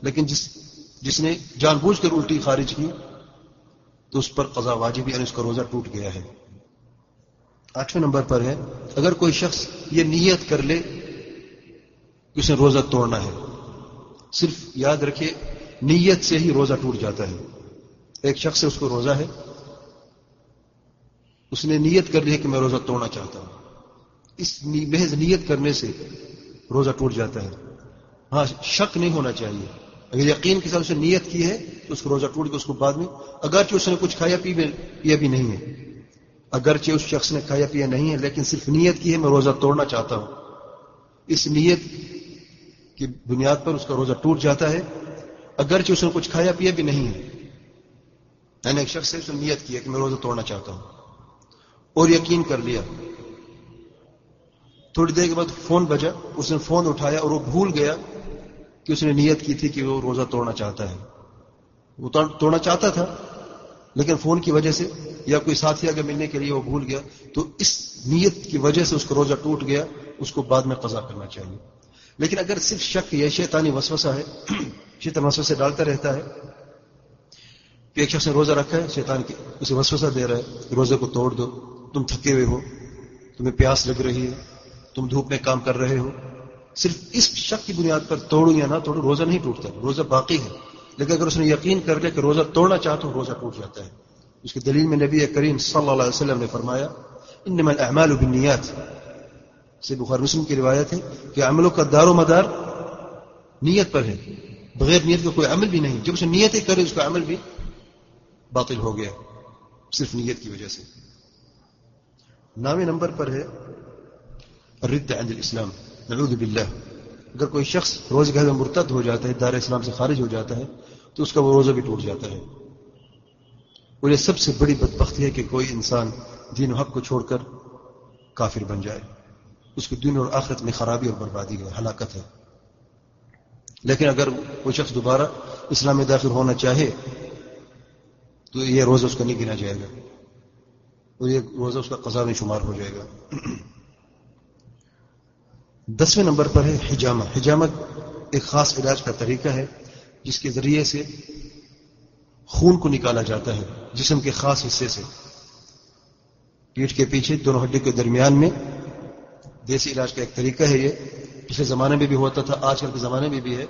لیکن جس نے جان بوجھ کر الٹی خارج کی تو اس پر قضا واجب، یعنی اس کا روزہ ٹوٹ گیا ہے۔ 8ویں نمبر پر ہے اگر کوئی شخص یہ نیت کر لے کہ اسے روزہ توڑنا ہے، صرف یاد رکھیے نیت سے ہی روزہ ٹوٹ جاتا ہے۔ ایک شخص سے اس کو روزہ ہے، اس نے نیت کر لی ہے کہ میں روزہ توڑنا چاہتا ہوں، اس محض نیت کرنے سے روزہ ٹوٹ جاتا ہے۔ ہاں شک نہیں ہونا چاہیے، اگر یقین کے ساتھ اس نے نیت کی ہے تو اس کو روزہ ٹوٹ گیا، اس کو بعد میں اگرچہ اس نے کچھ کھایا پیا بھی نہیں ہے، اگرچہ اس شخص نے کھایا پیا نہیں ہے لیکن صرف نیت کی ہے میں روزہ توڑنا چاہتا ہوں، اس نیت کی بنیاد پر اس کا روزہ ٹوٹ جاتا ہے، اگرچہ اس نے کچھ کھایا پیا بھی نہیں ہے۔ یعنی ایک شخص سے اس نے نیت کی ہے کہ میں روزہ توڑنا چاہتا ہوں اور یقین کر لیا، تھوڑی دیر کے بعد فون بجا، اس نے فون اٹھایا اور وہ بھول گیا کہ اس نے نیت کی تھی کہ وہ روزہ توڑنا چاہتا ہے، وہ توڑنا چاہتا تھا لیکن فون کی وجہ سے یا کوئی ساتھی اگر ملنے کے لیے وہ بھول گیا تو اس نیت کی وجہ سے اس کا روزہ ٹوٹ گیا، اس کو بعد میں قضا کرنا چاہیے۔ لیکن اگر صرف شک یا شیطانی وسوسہ ہے، شیطان وسوسے ڈالتا رہتا ہے کہ ایک شخص نے روزہ رکھا ہے، شیطان اسے وسوسہ دے رہا ہے روزے کو توڑ دو، تم تھکے ہوئے ہو، تمہیں پیاس لگ رہی ہے، تم دھوپ میں کام کر رہے ہو، صرف اس شک کی بنیاد پر توڑو یا نہ توڑو روزہ نہیں ٹوٹتا، روزہ باقی ہے۔ لیکن اگر اس نے یقین کر لیا کہ روزہ توڑنا چاہتا ہوں، روزہ ٹوٹ جاتا ہے۔ اس کی دلیل میں نبی کریم صلی اللہ علیہ وسلم نے فرمایا انما الاعمال بالنیات، سے بخاری مسلم کی روایت ہے کہ عملوں کا دار و مدار نیت پر ہے، بغیر نیت کا کوئی عمل بھی نہیں، جب اسے نیت ہی کرے اس کا عمل بھی باطل ہو گیا صرف نیت کی وجہ سے۔ 9ویں نمبر پر ہے الرد عن الاسلام، نعوذ باللہ، اگر کوئی شخص روزے کے بعد مرتد ہو جاتا ہے، دار اسلام سے خارج ہو جاتا ہے تو اس کا وہ روزہ بھی ٹوٹ جاتا ہے۔ اور یہ سب سے بڑی بدبختی ہے کہ کوئی انسان دین و حق کو چھوڑ کر کافر بن جائے، اس کے دین اور آخرت میں خرابی اور بربادی ہے، ہلاکت ہے۔ لیکن اگر کوئی شخص دوبارہ اسلام میں داخل ہونا چاہے تو یہ روزہ اس کا نہیں گنا جائے گا اور یہ روزہ اس کا قضا میں شمار ہو جائے گا۔ 10ویں نمبر پر ہے حجامہ۔ حجامہ ایک خاص علاج کا طریقہ ہے جس کے ذریعے سے خون کو نکالا جاتا ہے جسم کے خاص حصے سے، پیٹھ کے پیچھے دونوں ہڈی کے درمیان میں۔ دیسی علاج کا ایک طریقہ ہے یہ، پچھلے زمانے میں بھی ہوتا تھا، آج کل کے زمانے میں بھی ہے۔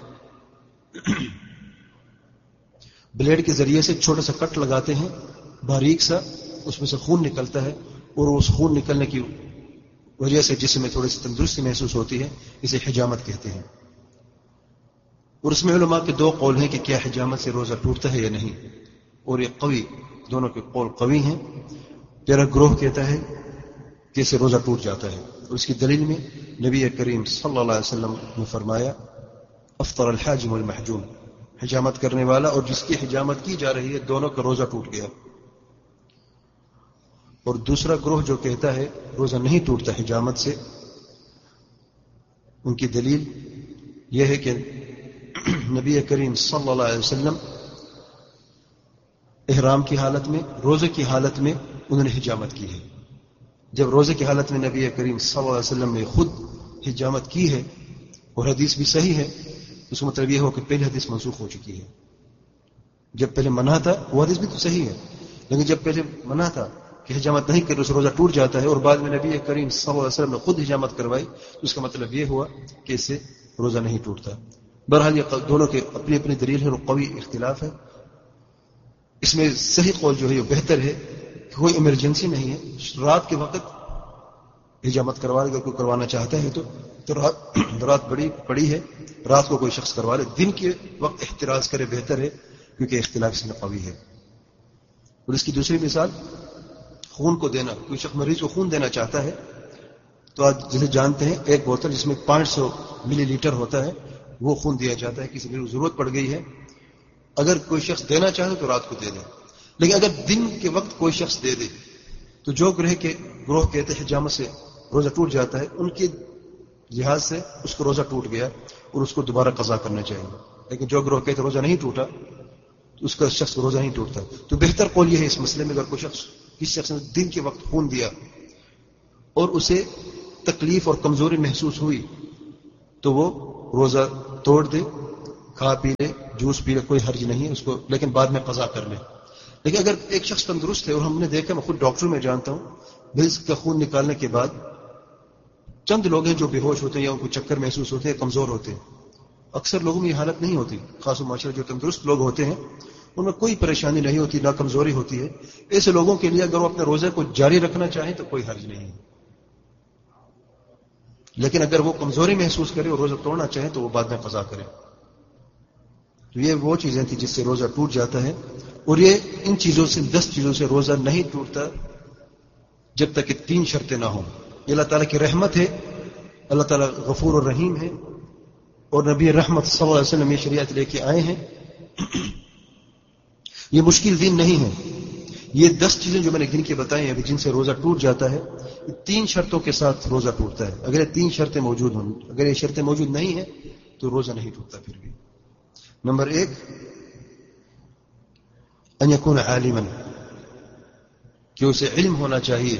بلیڈ کے ذریعے سے چھوٹا سا کٹ لگاتے ہیں باریک سا، اس میں سے خون نکلتا ہے اور اس خون نکلنے کی وجہ سے جسم میں تھوڑی سی تندرستی محسوس ہوتی ہے، اسے حجامت کہتے ہیں۔ اور اس میں علماء کے 2 قول ہیں کہ کیا حجامت سے روزہ ٹوٹتا ہے یا نہیں، اور یہ قوی، دونوں کے قول قوی ہیں۔ پہلا گروہ کہتا ہے کہ اسے روزہ ٹوٹ جاتا ہے، اور اس کی دلیل میں نبی کریم صلی اللہ علیہ وسلم نے فرمایا افطر الحاجم والمحجوم، حجامت کرنے والا اور جس کی حجامت کی جا رہی ہے دونوں کا روزہ ٹوٹ گیا۔ اور دوسرا گروہ جو کہتا ہے روزہ نہیں ٹوٹتا حجامت سے، ان کی دلیل یہ ہے کہ نبی کریم صلی اللہ علیہ وسلم احرام کی حالت میں، روزے کی حالت میں انہوں نے حجامت کی ہے۔ جب روزے کی حالت میں نبی کریم صلی اللہ علیہ وسلم نے خود حجامت کی ہے اور حدیث بھی صحیح ہے، اس کا مطلب یہ ہو کہ پہلی حدیث منسوخ ہو چکی ہے۔ جب پہلے منع تھا وہ حدیث بھی تو صحیح ہے، لیکن جب پہلے منع تھا کہ حجامت نہیں کرے اس روزہ ٹوٹ جاتا ہے، اور بعد میں نبی کریم صلی اللہ علیہ وسلم نے خود حجامت کروائی، تو اس کا مطلب یہ ہوا کہ اس سے روزہ نہیں ٹوٹتا۔ بہرحال یہ دونوں کے اپنی اپنی دلیل ہے اور قوی اختلاف ہے۔ اس میں صحیح قول جو ہے یہ بہتر ہے کہ کوئی ایمرجنسی نہیں ہے، رات کے وقت حجامت کروا لے، اگر کوئی کروانا چاہتا ہے تو رات بڑی پڑی ہے، رات کو کوئی شخص کروا لے، دن کے وقت احتراز کرے بہتر ہے، کیونکہ اختلاف اس میں قوی ہے۔ اور اس کی دوسری مثال خون کو دینا، کوئی شخص مریض کو خون دینا چاہتا ہے تو آج جسے جانتے ہیں ایک بوتل جس میں 500 ملی لیٹر ہوتا ہے وہ خون دیا جاتا ہے، کسی کو ضرورت پڑ گئی ہے، اگر کوئی شخص دینا چاہے تو رات کو دے دے، لیکن اگر دن کے وقت کوئی شخص دے دے تو جو گروہ کہتے ہیں حجامت سے روزہ ٹوٹ جاتا ہے، ان کے لحاظ سے اس کو روزہ ٹوٹ گیا اور اس کو دوبارہ قضا کرنا چاہیے۔ لیکن جو گروہ کہتے روزہ نہیں ٹوٹا تو اس کا شخص روزہ نہیں ٹوٹتا۔ تو بہتر قول یہ ہے اس مسئلے میں، اگر کوئی شخص کسی شخص نے دن کے وقت خون دیا اور اسے تکلیف اور کمزوری محسوس ہوئی تو وہ روزہ توڑ دے، کھا پی لے، جوس پی لے، کوئی حرج نہیں اس کو، لیکن بعد میں قضا کر لے. لیکن اگر ایک شخص تندرست ہے، اور ہم نے دیکھا، میں خود ڈاکٹر میں جانتا ہوں، مریض کا خون نکالنے کے بعد چند لوگ ہیں جو بے ہوش ہوتے ہیں یا ان کو چکر محسوس ہوتے ہیں، کمزور ہوتے ہیں. اکثر لوگوں میں یہ حالت نہیں ہوتی، خاص معاشرے جو تندرست لوگ ہوتے ہیں ان میں کوئی پریشانی نہیں ہوتی، نہ کمزوری ہوتی ہے. ایسے لوگوں کے لیے اگر وہ اپنے روزے کو جاری رکھنا چاہیں تو کوئی حرج نہیں ہے. لیکن اگر وہ کمزوری محسوس کرے اور روزہ توڑنا چاہیں تو وہ بعد میں قضا کرے. تو یہ وہ چیزیں تھیں جس سے روزہ ٹوٹ جاتا ہے. اور یہ ان چیزوں سے 10 چیزوں سے روزہ نہیں ٹوٹتا جب تک کہ 3 شرطیں نہ ہوں. یہ اللہ تعالیٰ کی رحمت ہے، اللہ تعالیٰ غفور اور رحیم ہے، اور نبی رحمت صلی اللہ علیہ وسلم یہ شریعت لے کے آئے ہیں. یہ مشکل دین نہیں ہے. یہ 10 چیزیں جو میں نے گن کے بتائی ہیں ابھی جن سے روزہ ٹوٹ جاتا ہے، 3 شرطوں کے ساتھ روزہ ٹوٹتا ہے. اگر یہ 3 شرطیں موجود ہوں، اگر یہ شرطیں موجود نہیں ہیں تو روزہ نہیں ٹوٹتا. پھر بھی نمبر 1 ان يكون عالما، کہ اسے علم ہونا چاہیے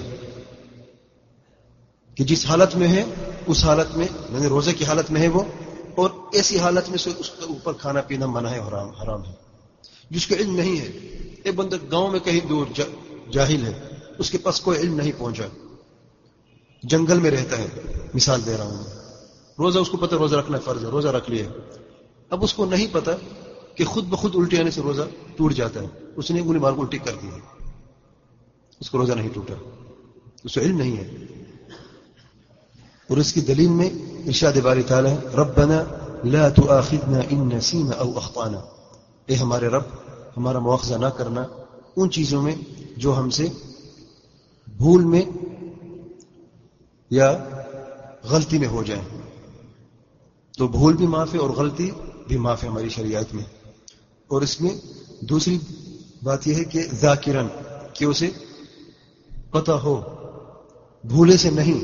کہ جس حالت میں ہے اس حالت میں، یعنی روزے کی حالت میں ہے وہ، اور ایسی حالت میں سے اس کے اوپر کھانا پینا منع ہے، حرام ہے. جس کو علم نہیں ہے، ایک بندہ گاؤں میں کہیں دور جاہل ہے، اس کے پاس کوئی علم نہیں پہنچا، جنگل میں رہتا ہے، مثال دے رہا ہوں، روزہ اس کو پتہ روزہ رکھنا فرض ہے، روزہ رکھ لیا. اب اس کو نہیں پتا کہ خود بخود الٹی آنے سے روزہ ٹوٹ جاتا ہے، اس نے انگلی مار کو الٹی کر دی ہے، اس کو روزہ نہیں ٹوٹا، اس کو علم نہیں ہے. اور اس کی دلیل میں ارشاد باری تعالی ہے، ربنا لا تؤاخذنا ان نسینا او اخطانا، اے ہمارے رب ہمارا مواخذہ نہ کرنا ان چیزوں میں جو ہم سے بھول میں یا غلطی میں ہو جائیں. تو بھول بھی معاف ہے اور غلطی بھی معاف ہے ہماری شریعت میں. اور اس میں دوسری بات یہ ہے کہ ذاکرن، کہ اسے پتہ ہو، بھولے سے نہیں،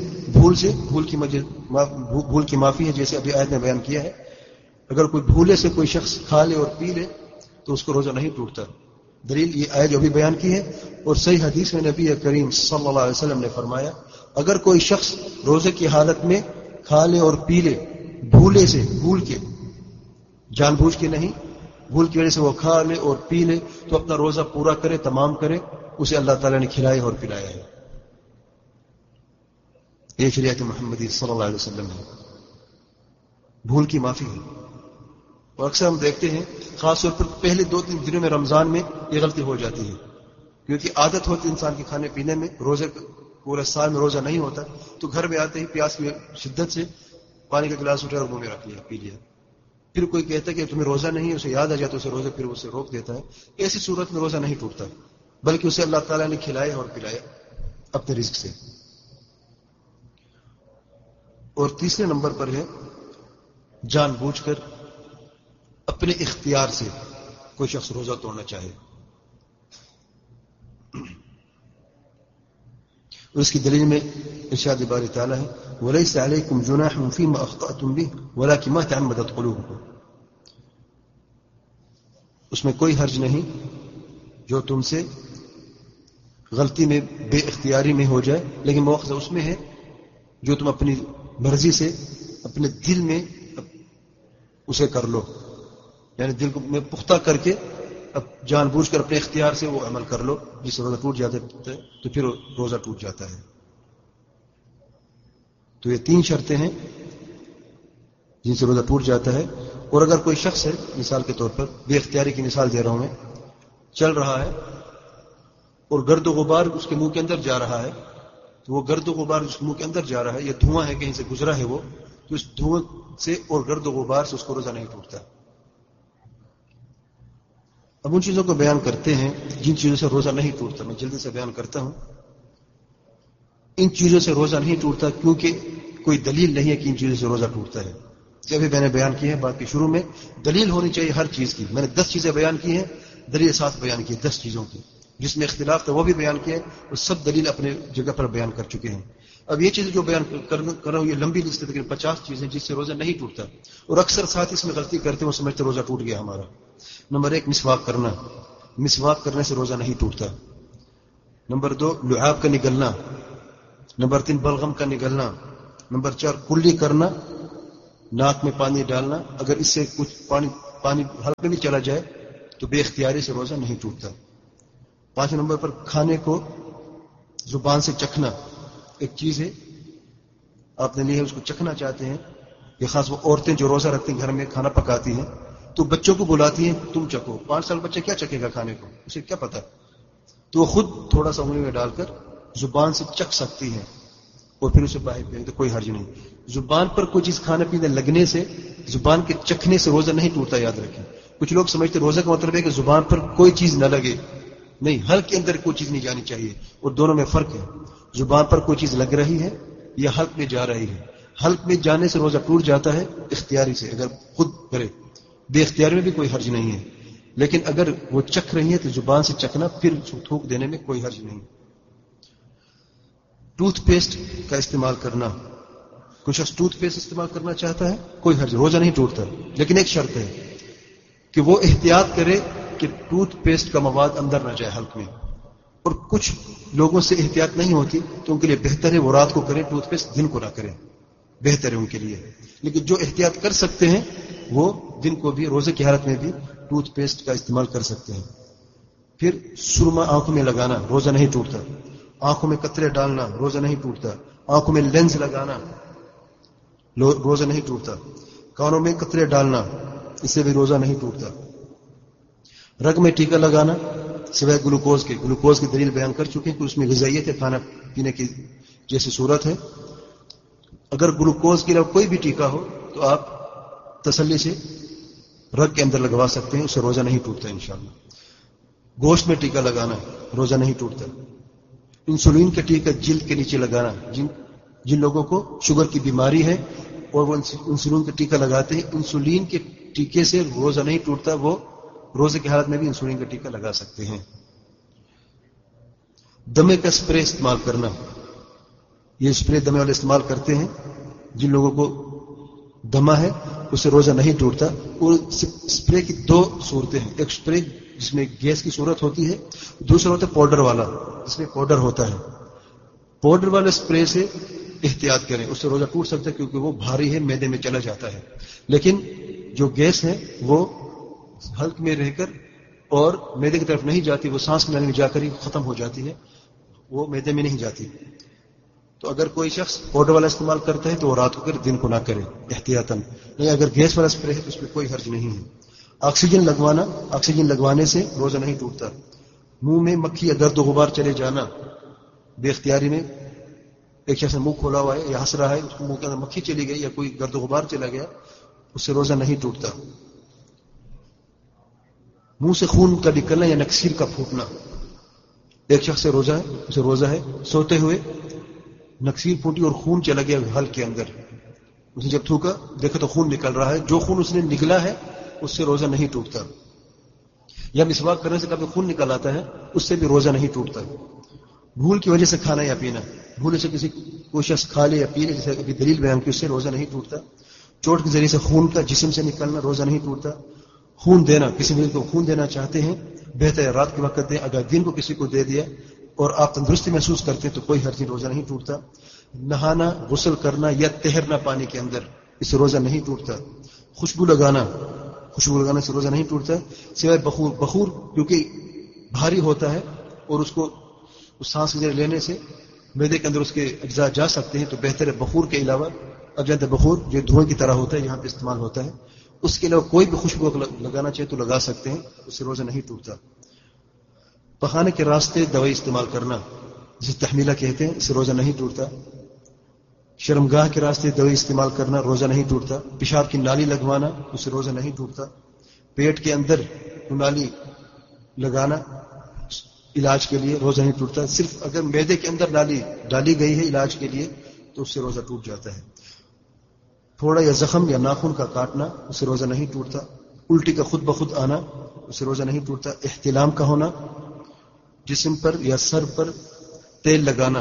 بھول کی معافی ہے، جیسے ابھی آیت میں بیان کیا ہے. اگر کوئی بھولے سے کوئی شخص کھا لے اور پی لے تو اس کو روزہ نہیں ٹوٹتا. دلیل یہ آیت جو ابھی بیان کی ہے، اور صحیح حدیث میں نبی کریم صلی اللہ علیہ وسلم نے فرمایا، اگر کوئی شخص روزے کی حالت میں کھا لے اور پی لے، بھولے سے، بھول کے، جان بوجھ کے نہیں، بھول کی وجہ سے وہ کھا لے اور پی لے، تو اپنا روزہ پورا کرے، تمام کرے، اسے اللہ تعالیٰ نے کھلایا اور پلایا ہے. یہ شریعت محمدی صلی اللہ علیہ وسلم ہے. بھول کی معافی ہے. اور اکثر ہم دیکھتے ہیں خاص طور پر پہلے 2-3 دنوں میں رمضان میں یہ غلطی ہو جاتی ہے، کیونکہ عادت ہوتی انسان کے کھانے پینے میں، روزے پورے سال میں روزہ نہیں ہوتا، تو گھر میں آتے ہی پیاس کی شدت سے پانی کا گلاس اٹھا اور منہ میں رکھ لیا، پی لیا. پھر کوئی کہتا ہے کہ تمہیں روزہ نہیں ہے، اسے یاد آ جاتا اسے روزہ، پھر اسے روک دیتا ہے. ایسی صورت میں روزہ نہیں ٹوٹتا، بلکہ اسے اللہ تعالیٰ نے کھلایا اور پلایا اپنے رزق سے. اور تیسرے نمبر پر ہے جان بوجھ کر اپنے اختیار سے کوئی شخص روزہ توڑنا چاہے. اور اس کی دلیل میں ارشاد باری تعالیٰ ہے، وَلَيْسَ عَلَيْكُمْ جُنَاحٌ فِيمَا أَخْطَأْتُمْ بِهِ وَلَكِنْ مَا تَعَمَّدَتْ قُلُوبُكُمْ، اس میں کوئی حرج نہیں جو تم سے غلطی میں، بے اختیاری میں ہو جائے، لیکن مواخذہ اس میں ہے جو تم اپنی مرضی سے اپنے دل میں اسے کر لو، یعنی دل کو میں پختہ کر کے اب جان بوجھ کر اپنے اختیار سے وہ عمل کر لو، جس سے روزہ ٹوٹ جاتا ہے تو پھر روزہ ٹوٹ جاتا ہے. تو یہ 3 شرطیں ہیں جن سے روزہ ٹوٹ جاتا ہے. اور اگر کوئی شخص ہے، مثال کے طور پر بے اختیاری کی مثال دے رہا ہوں میں، چل رہا ہے اور گرد و غبار اس کے منہ کے اندر جا رہا ہے، تو وہ گرد و غبار اس کے منہ کے اندر جا رہا ہے، یہ دھواں ہے، کہیں سے گزرا ہے وہ، تو اس دھواں سے اور گرد و غبار سے اس کو روزہ نہیں ٹوٹتا. اب ان چیزوں کو بیان کرتے ہیں جن چیزوں سے روزہ نہیں ٹوٹتا. میں جلدی سے بیان کرتا ہوں. ان چیزوں سے روزہ نہیں ٹوٹتا کیونکہ کوئی دلیل نہیں ہے کہ ان چیزوں سے روزہ ٹوٹتا ہے. جب میں نے بیان کی ہے بات کے شروع میں، دلیل ہونی چاہیے ہر چیز کی. میں نے 10 چیزیں بیان کی ہیں، دلیل ساتھ بیان کی 10 چیزوں کی. جس میں اختلاف تھا وہ بھی بیان کیا ہے، اور سب دلیل اپنے جگہ پر بیان کر چکے ہیں. اب یہ چیزیں جو بیان کر رہا ہوں یہ لمبی لسٹ ہے، لیکن 50 چیزیں جس سے روزہ نہیں ٹوٹتا. اور اکثر ساتھ اس میں غلطی کرتے ہیں، وہ سمجھتے روزہ ٹوٹ گیا ہمارا. نمبر 1 مسواک کرنا. مسواک کرنے سے روزہ نہیں ٹوٹتا. نمبر 2 لعاب کا نگلنا. نمبر 3 بلغم کا نگلنا. نمبر 4 کلی کرنا، ناک میں پانی ڈالنا. اگر اس سے کچھ پانی حلق میں بھی چلا جائے تو بے اختیاری سے روزہ نہیں ٹوٹتا. 5 نمبر پر کھانے کو زبان سے چکھنا. ایک چیز ہے آپ نے لی ہے، اس کو چکھنا چاہتے ہیں. یہ خاص وہ عورتیں جو روزہ رکھتی ہیں، گھر میں کھانا پکاتی ہیں، تو بچوں کو بلاتی ہیں تم چکھو. 5 سال بچہ کیا چکھے گا کھانے کو، اسے کیا پتا؟ تو وہ خود تھوڑا سا انگلی میں ڈال کر زبان سے چکھ سکتی ہے اور پھر اسے باہر پھینک دے، کوئی حرج نہیں. زبان پر کوئی چیز کھانے پینے لگنے سے، زبان کے چکھنے سے روزہ نہیں ٹوٹتا، یاد رکھیں. کچھ لوگ سمجھتے روزہ کا مطلب ہے کہ زبان پر کوئی چیز نہ لگے. نہیں، حلق کے اندر کوئی چیز نہیں جانی چاہیے، اور دونوں میں فرق ہے. زبان پر کوئی چیز لگ رہی ہے یا حلق میں جا رہی ہے. حلق میں جانے سے روزہ ٹوٹ جاتا ہے اختیاری سے، اگر خود کرے. بے اختیاری میں بھی کوئی حرج نہیں ہے، لیکن اگر وہ چکھ رہی ہے تو زبان سے چکھنا، پھر تھوک دینے میں کوئی حرج نہیں. ٹوتھ پیسٹ کا استعمال کرنا. کوئی شخص ٹوتھ پیسٹ استعمال کرنا چاہتا ہے، کوئی حرج، روزہ نہیں ٹوٹتا. لیکن ایک شرط ہے کہ وہ احتیاط کرے کہ ٹوتھ پیسٹ کا مواد اندر نہ جائے حلق میں. اور کچھ لوگوں سے احتیاط نہیں ہوتی تو ان کے لیے بہتر ہے وہ رات کو کریں ٹوتھ پیسٹ، دن کو نہ کریں، بہتر ہے ان کے لیے. لیکن جو احتیاط کر سکتے ہیں وہ دن کو بھی، روزے کی حالت میں بھی ٹوتھ پیسٹ کا استعمال کر سکتے ہیں. پھر سرما آنکھوں میں لگانا، روزہ نہیں ٹوٹتا. آنکھوں میں قطرے ڈالنا، روزہ نہیں ٹوٹتا. آنکھوں میں لینز لگانا، روزہ نہیں ٹوٹتا. کانوں میں قطرے ڈالنا، اس سے بھی روزہ نہیں ٹوٹتا. رگ میں ٹیکا لگانا سوائے گلوکوز کے. گلوکوز کی دلیل بیان کر چکے ہیں کہ اس میں غذائیت ہے، کھانا پینے کی جیسی صورت ہے. اگر گلوکوز کے علاوہ کوئی بھی ٹیکا ہو تو آپ تسلی سے رگ کے اندر لگوا سکتے ہیں، اس سے روزہ نہیں ٹوٹتا انشاءاللہ. گوشت میں ٹیکا لگانا، روزہ نہیں ٹوٹتا. انسولین کا ٹیکا جلد کے نیچے لگانا، جن لوگوں کو شوگر کی بیماری ہے اور وہ انسولین کا ٹیکا لگاتے ہیں، انسولین کے ٹیکے سے روزہ نہیں ٹوٹتا، وہ روزے کی حالت میں بھی انسولین کا ٹیکا لگا سکتے ہیں. دمے کا سپرے استعمال کرنا. یہ سپرے دمے والے استعمال کرتے ہیں، جن لوگوں کو دمہ ہے اس سے روزہ نہیں ٹوٹتا. اور سپرے کی 2 صورتیں ہیں. ایک سپرے جس میں گیس کی صورت ہوتی ہے، دوسرا ہوتا ہے پاؤڈر والا جس میں پاؤڈر ہوتا ہے. پاؤڈر والے سپرے سے احتیاط کریں، اس سے روزہ ٹوٹ سکتا ہے کیونکہ وہ بھاری ہے، معدے میں چلا جاتا ہے. لیکن جو گیس ہے وہ حلق میں رہ کر اور معدے کی طرف نہیں جاتی، وہ سانس لینے میں جا کر ہی ختم ہو جاتی ہے، وہ معدے میں نہیں جاتی. تو اگر کوئی شخص پاؤڈر والا استعمال کرتا ہے تو وہ رات کو کرے، دن کو نہ کرے احتیاطاً. نہیں، اگر گیس والا سپرے ہے تو اس میں کوئی حرج نہیں ہے. آکسیجن لگوانا، آکسیجن لگوانے سے روزہ نہیں ٹوٹتا. منہ میں مکھی یا گرد و غبار چلے جانا بے اختیاری میں. ایک شخص نے منہ کھولا ہوا ہے یا ہنس رہا ہے، اس کو منہ کے اندر مکھی چلی گئی یا کوئی گرد و غبار چلا گیا، اس سے روزہ نہیں ٹوٹتا. منہ سے خون کا نکلنا یا نکسیر کا پھوٹنا. ایک شخص سے روزہ ہے، اسے روزہ ہے، سوتے ہوئے نکسیر پھوٹی اور خون چلا گیا حلق کے اندر. اس نے جب تھوکا دیکھا تو خون نکل رہا ہے، جو خون اس نے نکلا ہے اس سے روزہ نہیں ٹوٹتا. یا مسواک کرنے سے کبھی خون نکل آتا ہے، اس سے بھی روزہ نہیں ٹوٹتا. بھول کی وجہ سے کھانا یا پینا، بھول سے کسی کوئی شخص کھا لے یا پی لے، جیسے ابھی دلیل بیان کی، اس سے روزہ نہیں ٹوٹتا. چوٹ کے ذریعے سے خون کا جسم سے نکلنا، روزہ نہیں ٹوٹتا. خون دینا، کسی مریض کو خون دینا چاہتے ہیں، بہتر ہے رات کے وقت دیں. اگر دن کو کسی کو دے دیا اور آپ تندرستی محسوس کرتے ہیں تو کوئی حرج نہیں، روزہ نہیں ٹوٹتا. نہانا، غسل کرنا یا تیرنا پانی کے اندر، اس سے روزہ نہیں ٹوٹتا. خوشبو لگانا سے روزہ نہیں ٹوٹتا سوائے بخور کیونکہ بھاری ہوتا ہے اور اس کو سانس کے ذریعے لینے سے معدے کے اندر اس کے اجزاء جا سکتے ہیں، تو بہتر ہے بخور کے علاوہ، اب جانتے بخور جو دھوئیں کی طرح ہوتا ہے یہاں پہ استعمال ہوتا ہے، اس کے علاوہ کوئی بھی خوشبو لگانا چاہے تو لگا سکتے ہیں، اس سے روزہ نہیں ٹوٹتا. پخانے کے راستے دوائی استعمال کرنا جسے تحمیلہ کہتے ہیں، اس سے روزہ نہیں ٹوٹتا. شرمگاہ کے راستے دوائی استعمال کرنا، روزہ نہیں ٹوٹتا. پیشاب کی نالی لگوانا، اس سے روزہ نہیں ٹوٹتا. پیٹ کے اندر نالی لگانا علاج کے لیے، روزہ نہیں ٹوٹتا. صرف اگر معدے کے اندر نالی ڈالی گئی ہے علاج کے لیے تو اس سے روزہ ٹوٹ جاتا ہے. تھوڑا یا زخم یا ناخن کا کاٹنا، اس سے روزہ نہیں ٹوٹتا. الٹی کا خود بخود آنا، اس سے روزہ نہیں ٹوٹتا. احتلام کا ہونا، جسم پر یا سر پر تیل لگانا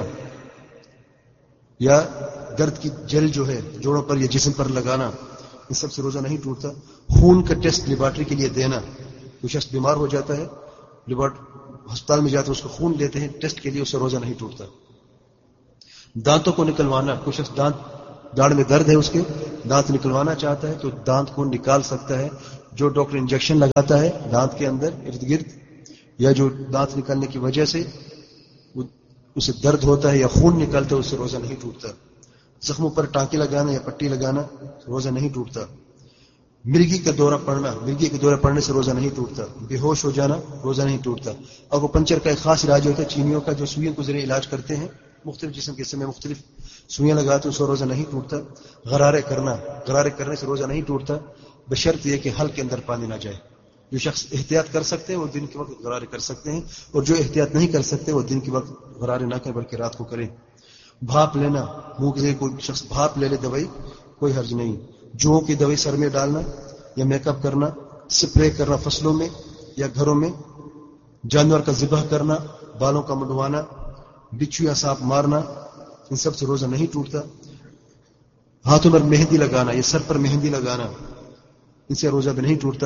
یا گرد کی جل جو ہے جوڑوں پر یا جسم پر لگانا، ان سب سے روزہ نہیں ٹوٹتا. خون کا ٹیسٹ لیبارٹری کے لیے دینا، کوئی شخص بیمار ہو جاتا ہے، ہسپتال میں جاتے ہیں، اس کو خون دیتے ہیں ٹیسٹ کے لیے، اس سے روزہ نہیں ٹوٹتا. دانتوں کو نکلوانا، کوئی شخص دانت داڑھ میں درد ہے، اس کے دانت نکلوانا چاہتا ہے تو دانت کو نکال سکتا ہے، جو ڈاکٹر انجیکشن لگاتا ہے دانت کے اندر ارد گرد، یا جو دانت نکلنے کی وجہ سے اسے درد ہوتا ہے یا خون نکلتا ہے، اس سے روزہ نہیں ٹوٹتا۔ زخموں پر ٹانکے لگانا یا پٹی لگانا روزہ نہیں ٹوٹتا۔ مرگی کا دورہ پڑنا، مرگی کے دورہ پڑنے سے روزہ نہیں ٹوٹتا۔ بے ہوش ہو جانا روزہ نہیں ٹوٹتا۔ اکوپنچر کا ایک خاص علاج ہوتا ہے چینیوں کا، جو سوئیوں کے ذریعے علاج کرتے ہیں، مختلف جسم کے حصے میں مختلف سوئیاں لگاتے ہیں، اس سے روزہ نہیں ٹوٹتا۔ غرارے کرنا، غرارے کرنے سے روزہ نہیں ٹوٹتا، بشرط یہ کہ حل کے اندر پانی نہ جائے۔ جو شخص احتیاط کر سکتے ہیں وہ دن کے وقت غرارے کر سکتے ہیں، اور جو احتیاط نہیں کر سکتے وہ دن کے وقت غرارے نہ کریں بلکہ رات کو کریں۔ بھاپ لینا، منہ سے کوئی شخص بھاپ لے لے دوائی، کوئی حرج نہیں۔ جوؤں کی دوائی سر میں ڈالنا یا میک اپ کرنا، سپرے کرنا فصلوں میں یا گھروں میں، جانور کا ذبح کرنا، بالوں کا منڈوانا، بچھو یا سانپ مارنا، ان سب سے روزہ نہیں ٹوٹتا۔ ہاتھوں پر مہندی لگانا یا سر پر مہندی لگانا، ان سے روزہ بھی نہیں ٹوٹتا۔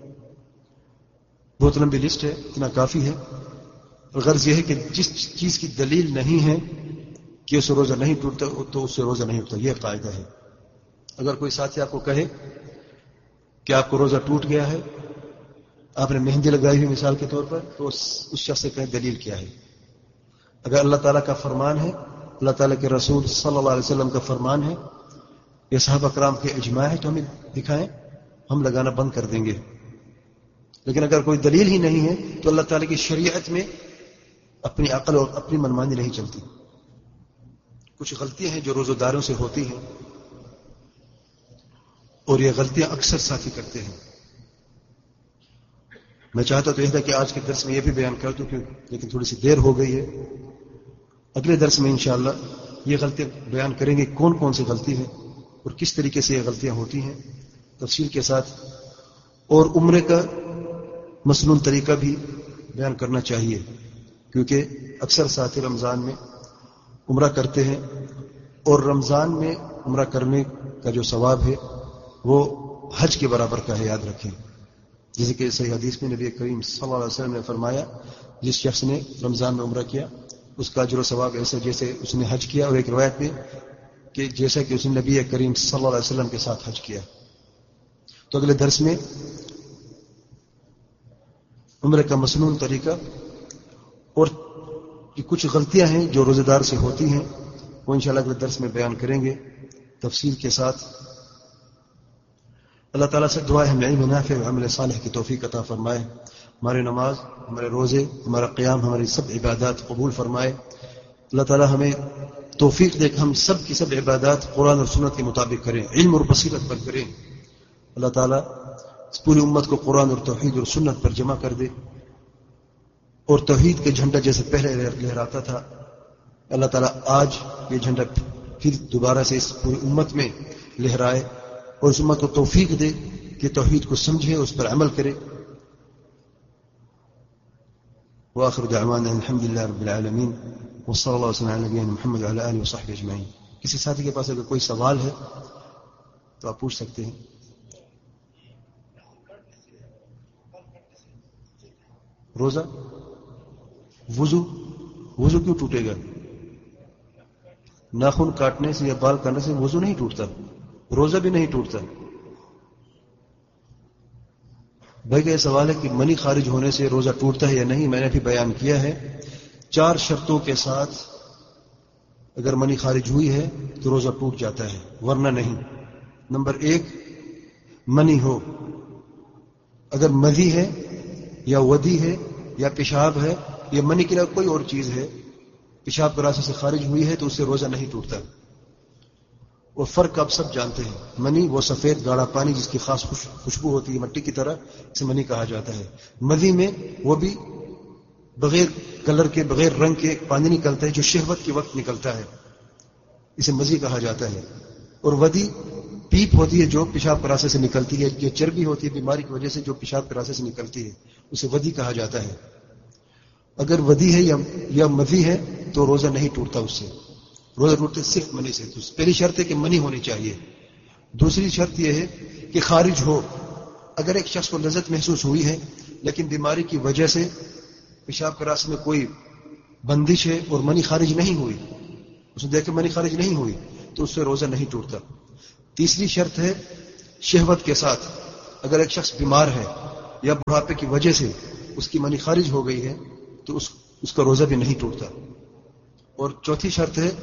بہت لمبی لسٹ ہے، اتنا کافی ہے۔ غرض یہ ہے کہ جس چیز کی دلیل نہیں ہے کہ اس سے روزہ نہیں ٹوٹتا تو اس سے روزہ نہیں ٹوٹتا، یہ قاعدہ ہے۔ اگر کوئی ساتھی آپ کو کہے کہ آپ کو روزہ ٹوٹ گیا ہے، آپ نے مہندی لگائی ہوئی مثال کے طور پر، تو اس شخص سے کہیں دلیل کیا ہے۔ اگر اللہ تعالیٰ کا فرمان ہے، اللہ تعالیٰ کے رسول صلی اللہ علیہ وسلم کا فرمان ہے، یا صحابہ کرام کے اجماع ہے تو ہمیں دکھائیں، ہم لگانا بند کر دیں گے۔ لیکن اگر کوئی دلیل ہی نہیں ہے تو اللہ تعالیٰ کی شریعت میں اپنی عقل اور اپنی منمانی نہیں چلتی۔ کچھ غلطیاں ہیں جو روزہ داروں سے ہوتی ہیں، اور یہ غلطیاں اکثر ساتھی کرتے ہیں۔ میں چاہتا تو یہ تھا کہ آج کے درس میں یہ بھی بیان کر دوں، لیکن تھوڑی سی دیر ہو گئی ہے۔ اگلے درس میں انشاءاللہ یہ غلطیاں بیان کریں گے، کون کون سی غلطی ہے اور کس طریقے سے یہ غلطیاں ہوتی ہیں تفصیل کے ساتھ، اور عمرے کا مسنون طریقہ بھی بیان کرنا چاہیے، کیونکہ اکثر ساتھی رمضان میں عمرہ کرتے ہیں، اور رمضان میں عمرہ کرنے کا جو ثواب ہے وہ حج کے برابر کا ہے، یاد رکھیں۔ جیسے کہ صحیح حدیث میں نبی کریم صلی اللہ علیہ وسلم نے فرمایا، جس شخص نے رمضان میں عمرہ کیا اس کا اجر و ثواب ایسا جیسے اس نے حج کیا، اور ایک روایت میں کہ جیسا کہ اس نے نبی کریم صلی اللہ علیہ وسلم کے ساتھ حج کیا۔ تو اگلے درس میں عمرے کا مسنون طریقہ اور کچھ غلطیاں ہیں جو روزہ دار سے ہوتی ہیں، وہ انشاءاللہ اگلے درس میں بیان کریں گے تفصیل کے ساتھ۔ اللہ تعالیٰ سے دعا ہے ہمیں علم نافع و عمل صالح کی توفیق عطا فرمائے، ہماری نماز، ہمارے روزے، ہمارا قیام، ہماری سب عبادات قبول فرمائے۔ اللہ تعالیٰ ہمیں توفیق دے کہ ہم سب کی سب عبادات قرآن اور سنت کے مطابق کریں، علم اور بصیرت پر کریں۔ اللہ تعالیٰ اس پوری امت کو قرآن اور توحید اور سنت پر جمع کر دے، اور توحید کا جھنڈا جیسے پہلے لہراتا تھا، اللہ تعالیٰ آج یہ جھنڈا پھر دوبارہ سے اس پوری امت میں لہرائے، اور اس امت کو توفیق دے کہ توحید کو سمجھے، اس پر عمل کرے۔ وآخر دعوانا الحمد للہ رب العالمین، وصلی اللہ وسلم علی نبینا محمد وعلی آلہ وصحبہ اجمعین۔ کسی ساتھی کے پاس اگر کوئی سوال ہے تو آپ پوچھ سکتے ہیں۔ روزہ، وضو کیوں ٹوٹے گا؟ ناخن کاٹنے سے یا بال کاٹنے سے وضو نہیں ٹوٹتا، روزہ بھی نہیں ٹوٹتا۔ بھائی کا یہ سوال ہے کہ منی خارج ہونے سے روزہ ٹوٹتا ہے یا نہیں۔ میں نے بھی بیان کیا ہے، 4 شرطوں کے ساتھ اگر منی خارج ہوئی ہے تو روزہ ٹوٹ جاتا ہے، ورنہ نہیں۔ نمبر 1، منی ہو، اگر مذی ہے یا ودی ہے یا پیشاب ہے یا منی کے علاوہ کوئی اور چیز ہے، پیشاب کے راستے سے خارج ہوئی ہے تو اس سے روزہ نہیں ٹوٹتا۔ اور فرق آپ سب جانتے ہیں، منی وہ سفید گاڑھا پانی جس کی خاص خوشبو ہوتی ہے مٹی کی طرح، اسے منی کہا جاتا ہے۔ مذی میں وہ بھی بغیر کلر کے، بغیر رنگ کے پانی نکلتا ہے جو شہوت کے وقت نکلتا ہے، اسے مذی کہا جاتا ہے۔ اور ودی پیپ ہوتی ہے جو پیشاب کے راستے سے نکلتی ہے، یہ چربی ہوتی ہے بیماری کی وجہ سے جو پیشاب کے راستے سے نکلتی ہے، اسے ودی کہا جاتا ہے۔ اگر ودی ہے یا مذی ہے تو روزہ نہیں ٹوٹتا اس سے، روزہ ٹوٹتے صرف منی سے۔ تو پہلی شرط ہے کہ منی ہونی چاہیے۔ دوسری شرط یہ ہے کہ خارج ہو۔ اگر ایک شخص کو لذت محسوس ہوئی ہے لیکن بیماری کی وجہ سے پیشاب کے راستے میں کوئی بندش ہے اور منی خارج نہیں ہوئی، اس نے دیکھا منی خارج نہیں ہوئی، تو اس سے روزہ نہیں ٹوٹتا۔ تیسری شرط ہے شہوت کے ساتھ، اگر ایک شخص بیمار ہے یا بڑھاپے کی وجہ سے اس کی منی خارج ہو گئی ہے تو اس کا روزہ بھی نہیں ٹوٹتا. اور چوتھی شرط ہے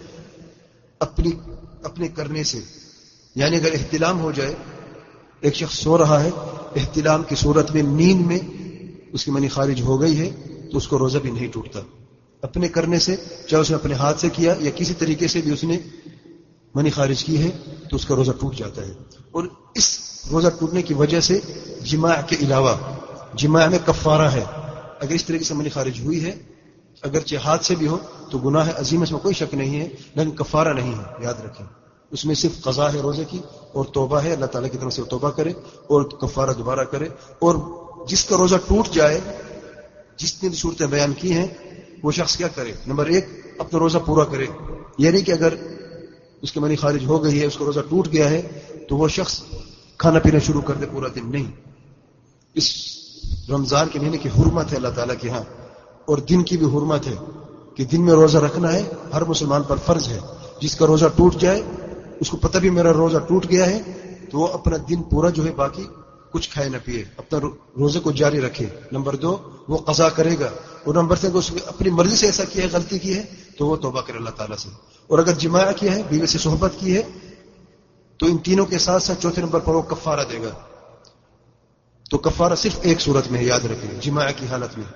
اپنے کرنے سے، یعنی اگر احتلام ہو جائے، ایک شخص سو رہا ہے، احتلام کی صورت میں نیند میں اس کی منی خارج ہو گئی ہے تو اس کو روزہ بھی نہیں ٹوٹتا. اپنے کرنے سے، چاہے اس نے اپنے ہاتھ سے کیا یا کسی طریقے سے بھی اس نے منی خارج کی ہے تو اس کا روزہ ٹوٹ جاتا ہے. اور اس روزہ ٹوٹنے کی وجہ سے جماع کے علاوہ جماع میں کفارہ ہے. اگر اس طریقے سے منی خارج ہوئی ہے، اگرچہ ہاتھ سے بھی ہو تو گناہ عظیم، اس میں کوئی شک نہیں ہے، لیکن کفارہ نہیں ہے. یاد رکھیں اس میں صرف قضا ہے روزے کی اور توبہ ہے، اللہ تعالیٰ کی طرف سے توبہ کرے اور کفارہ دوبارہ کرے. اور جس کا روزہ ٹوٹ جائے، جس نے بھی صورتیں بیان کی ہیں، وہ شخص کیا کرے؟ نمبر 1 اپنا روزہ پورا کرے. یعنی کہ اگر اس کی منی خارج ہو گئی ہے، اس کا روزہ ٹوٹ گیا ہے، تو وہ شخص کھانا پینا شروع کر دے پورا دن نہیں. اس رمضان کے مہینے کی حرمت ہے اللہ تعالیٰ کے ہاں، اور دن کی بھی حرمت ہے کہ دن میں روزہ رکھنا ہے، ہر مسلمان پر فرض ہے. جس کا روزہ ٹوٹ جائے، اس کو پتہ بھی میرا روزہ ٹوٹ گیا ہے، تو وہ اپنا دن پورا جو ہے باقی کچھ کھائے نہ پیے، اپنا روزے کو جاری رکھے. نمبر 2 وہ قضا کرے گا. اور نمبر 3 اس اپنی مرضی سے ایسا کیا ہے، غلطی کی ہے تو وہ توبہ کرے اللہ تعالیٰ سے. اور اگر جماع کیا ہے، بیوی سے صحبت کی ہے، تو ان تینوں کے ساتھ ساتھ چوتھے نمبر پر وہ کفارہ دے گا. تو کفارہ صرف ایک صورت میں ہے، یاد رکھیں، جماع کی حالت میں.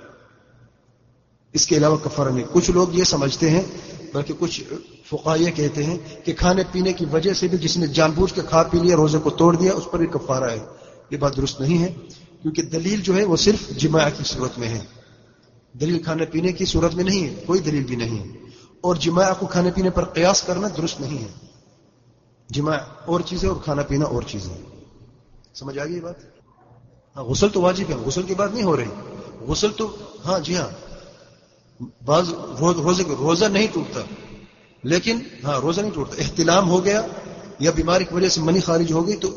اس کے علاوہ کفارہ نہیں. کچھ لوگ یہ سمجھتے ہیں، بلکہ کچھ فقہاء یہ کہتے ہیں کہ کھانے پینے کی وجہ سے بھی جس نے جان بوجھ کے کھا پی لیا، روزے کو توڑ دیا، اس پر بھی کفارہ ہے. یہ بات درست نہیں ہے، کیونکہ دلیل جو ہے وہ صرف جماع کی صورت میں ہے. دلیل کھانے پینے کی صورت میں نہیں ہے، کوئی دلیل بھی نہیں ہے. اور جماع کو کھانے پینے پر قیاس کرنا درست نہیں ہے. جماع اور چیز ہے اور کھانا پینا اور چیز ہے. سمجھ آ گئی بات؟ ہاں، غسل تو واجب ہے، غسل کی بات نہیں ہو رہی. غسل تو ہاں جی ہاں، بعض روزہ نہیں ٹوٹتا، لیکن ہاں روزہ نہیں ٹوٹتا. احتلام ہو گیا یا بیماری کی وجہ سے منی خارج ہو گئی تو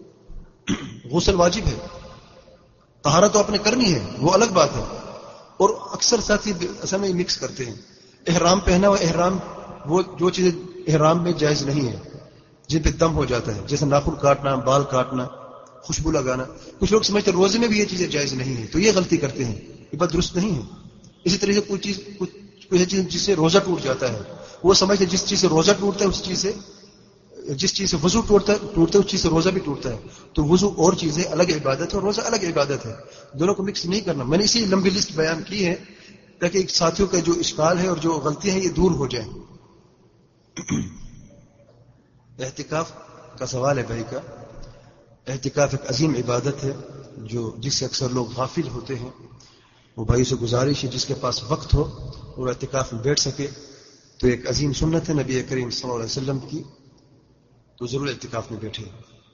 غسل واجب ہے. طہارت تو آپ نے کرنی ہے، وہ الگ بات ہے. اور اکثر ساتھی اصل میں مکس کرتے ہیں. احرام پہنا ہوا، احرام وہ جو چیزیں احرام میں جائز نہیں ہے، جن پہ دم ہو جاتا ہے، جیسے ناخن کاٹنا، بال کاٹنا، خوشبو لگانا. کچھ لوگ سمجھتے ہیں روزے میں بھی یہ چیزیں جائز نہیں ہیں، تو یہ غلطی کرتے ہیں. یہ بات درست نہیں ہے. اسی طرح سے کوئی چیز جس سے روزہ ٹوٹ جاتا ہے، وہ سمجھتے ہیں جس چیز سے روزہ ٹوٹتا ہے، جس چیز سے وضو ٹوٹتا ہے اس چیز سے روزہ بھی ٹوٹتا ہے. تو وضو اور چیزیں الگ عبادت ہے اور روزہ الگ عبادت ہے. دونوں کو مکس نہیں کرنا. میں نے اسی لمبی لسٹ بیان کی ہے تاکہ ساتھیوں کا جو اشکال ہے اور جو غلطیاں ہیں یہ دور ہو جائیں. اعتکاف کا سوال ہے بھائی کا. اعتکاف ایک عظیم عبادت ہے جس سے اکثر لوگ غافل ہوتے ہیں. وہ بھائی سے گزارش ہے جس کے پاس وقت ہو اور اعتکاف میں بیٹھ سکے تو ایک عظیم سنت ہے نبی کریم صلی اللہ علیہ وسلم کی، تو ضرور اعتکاف میں بیٹھے.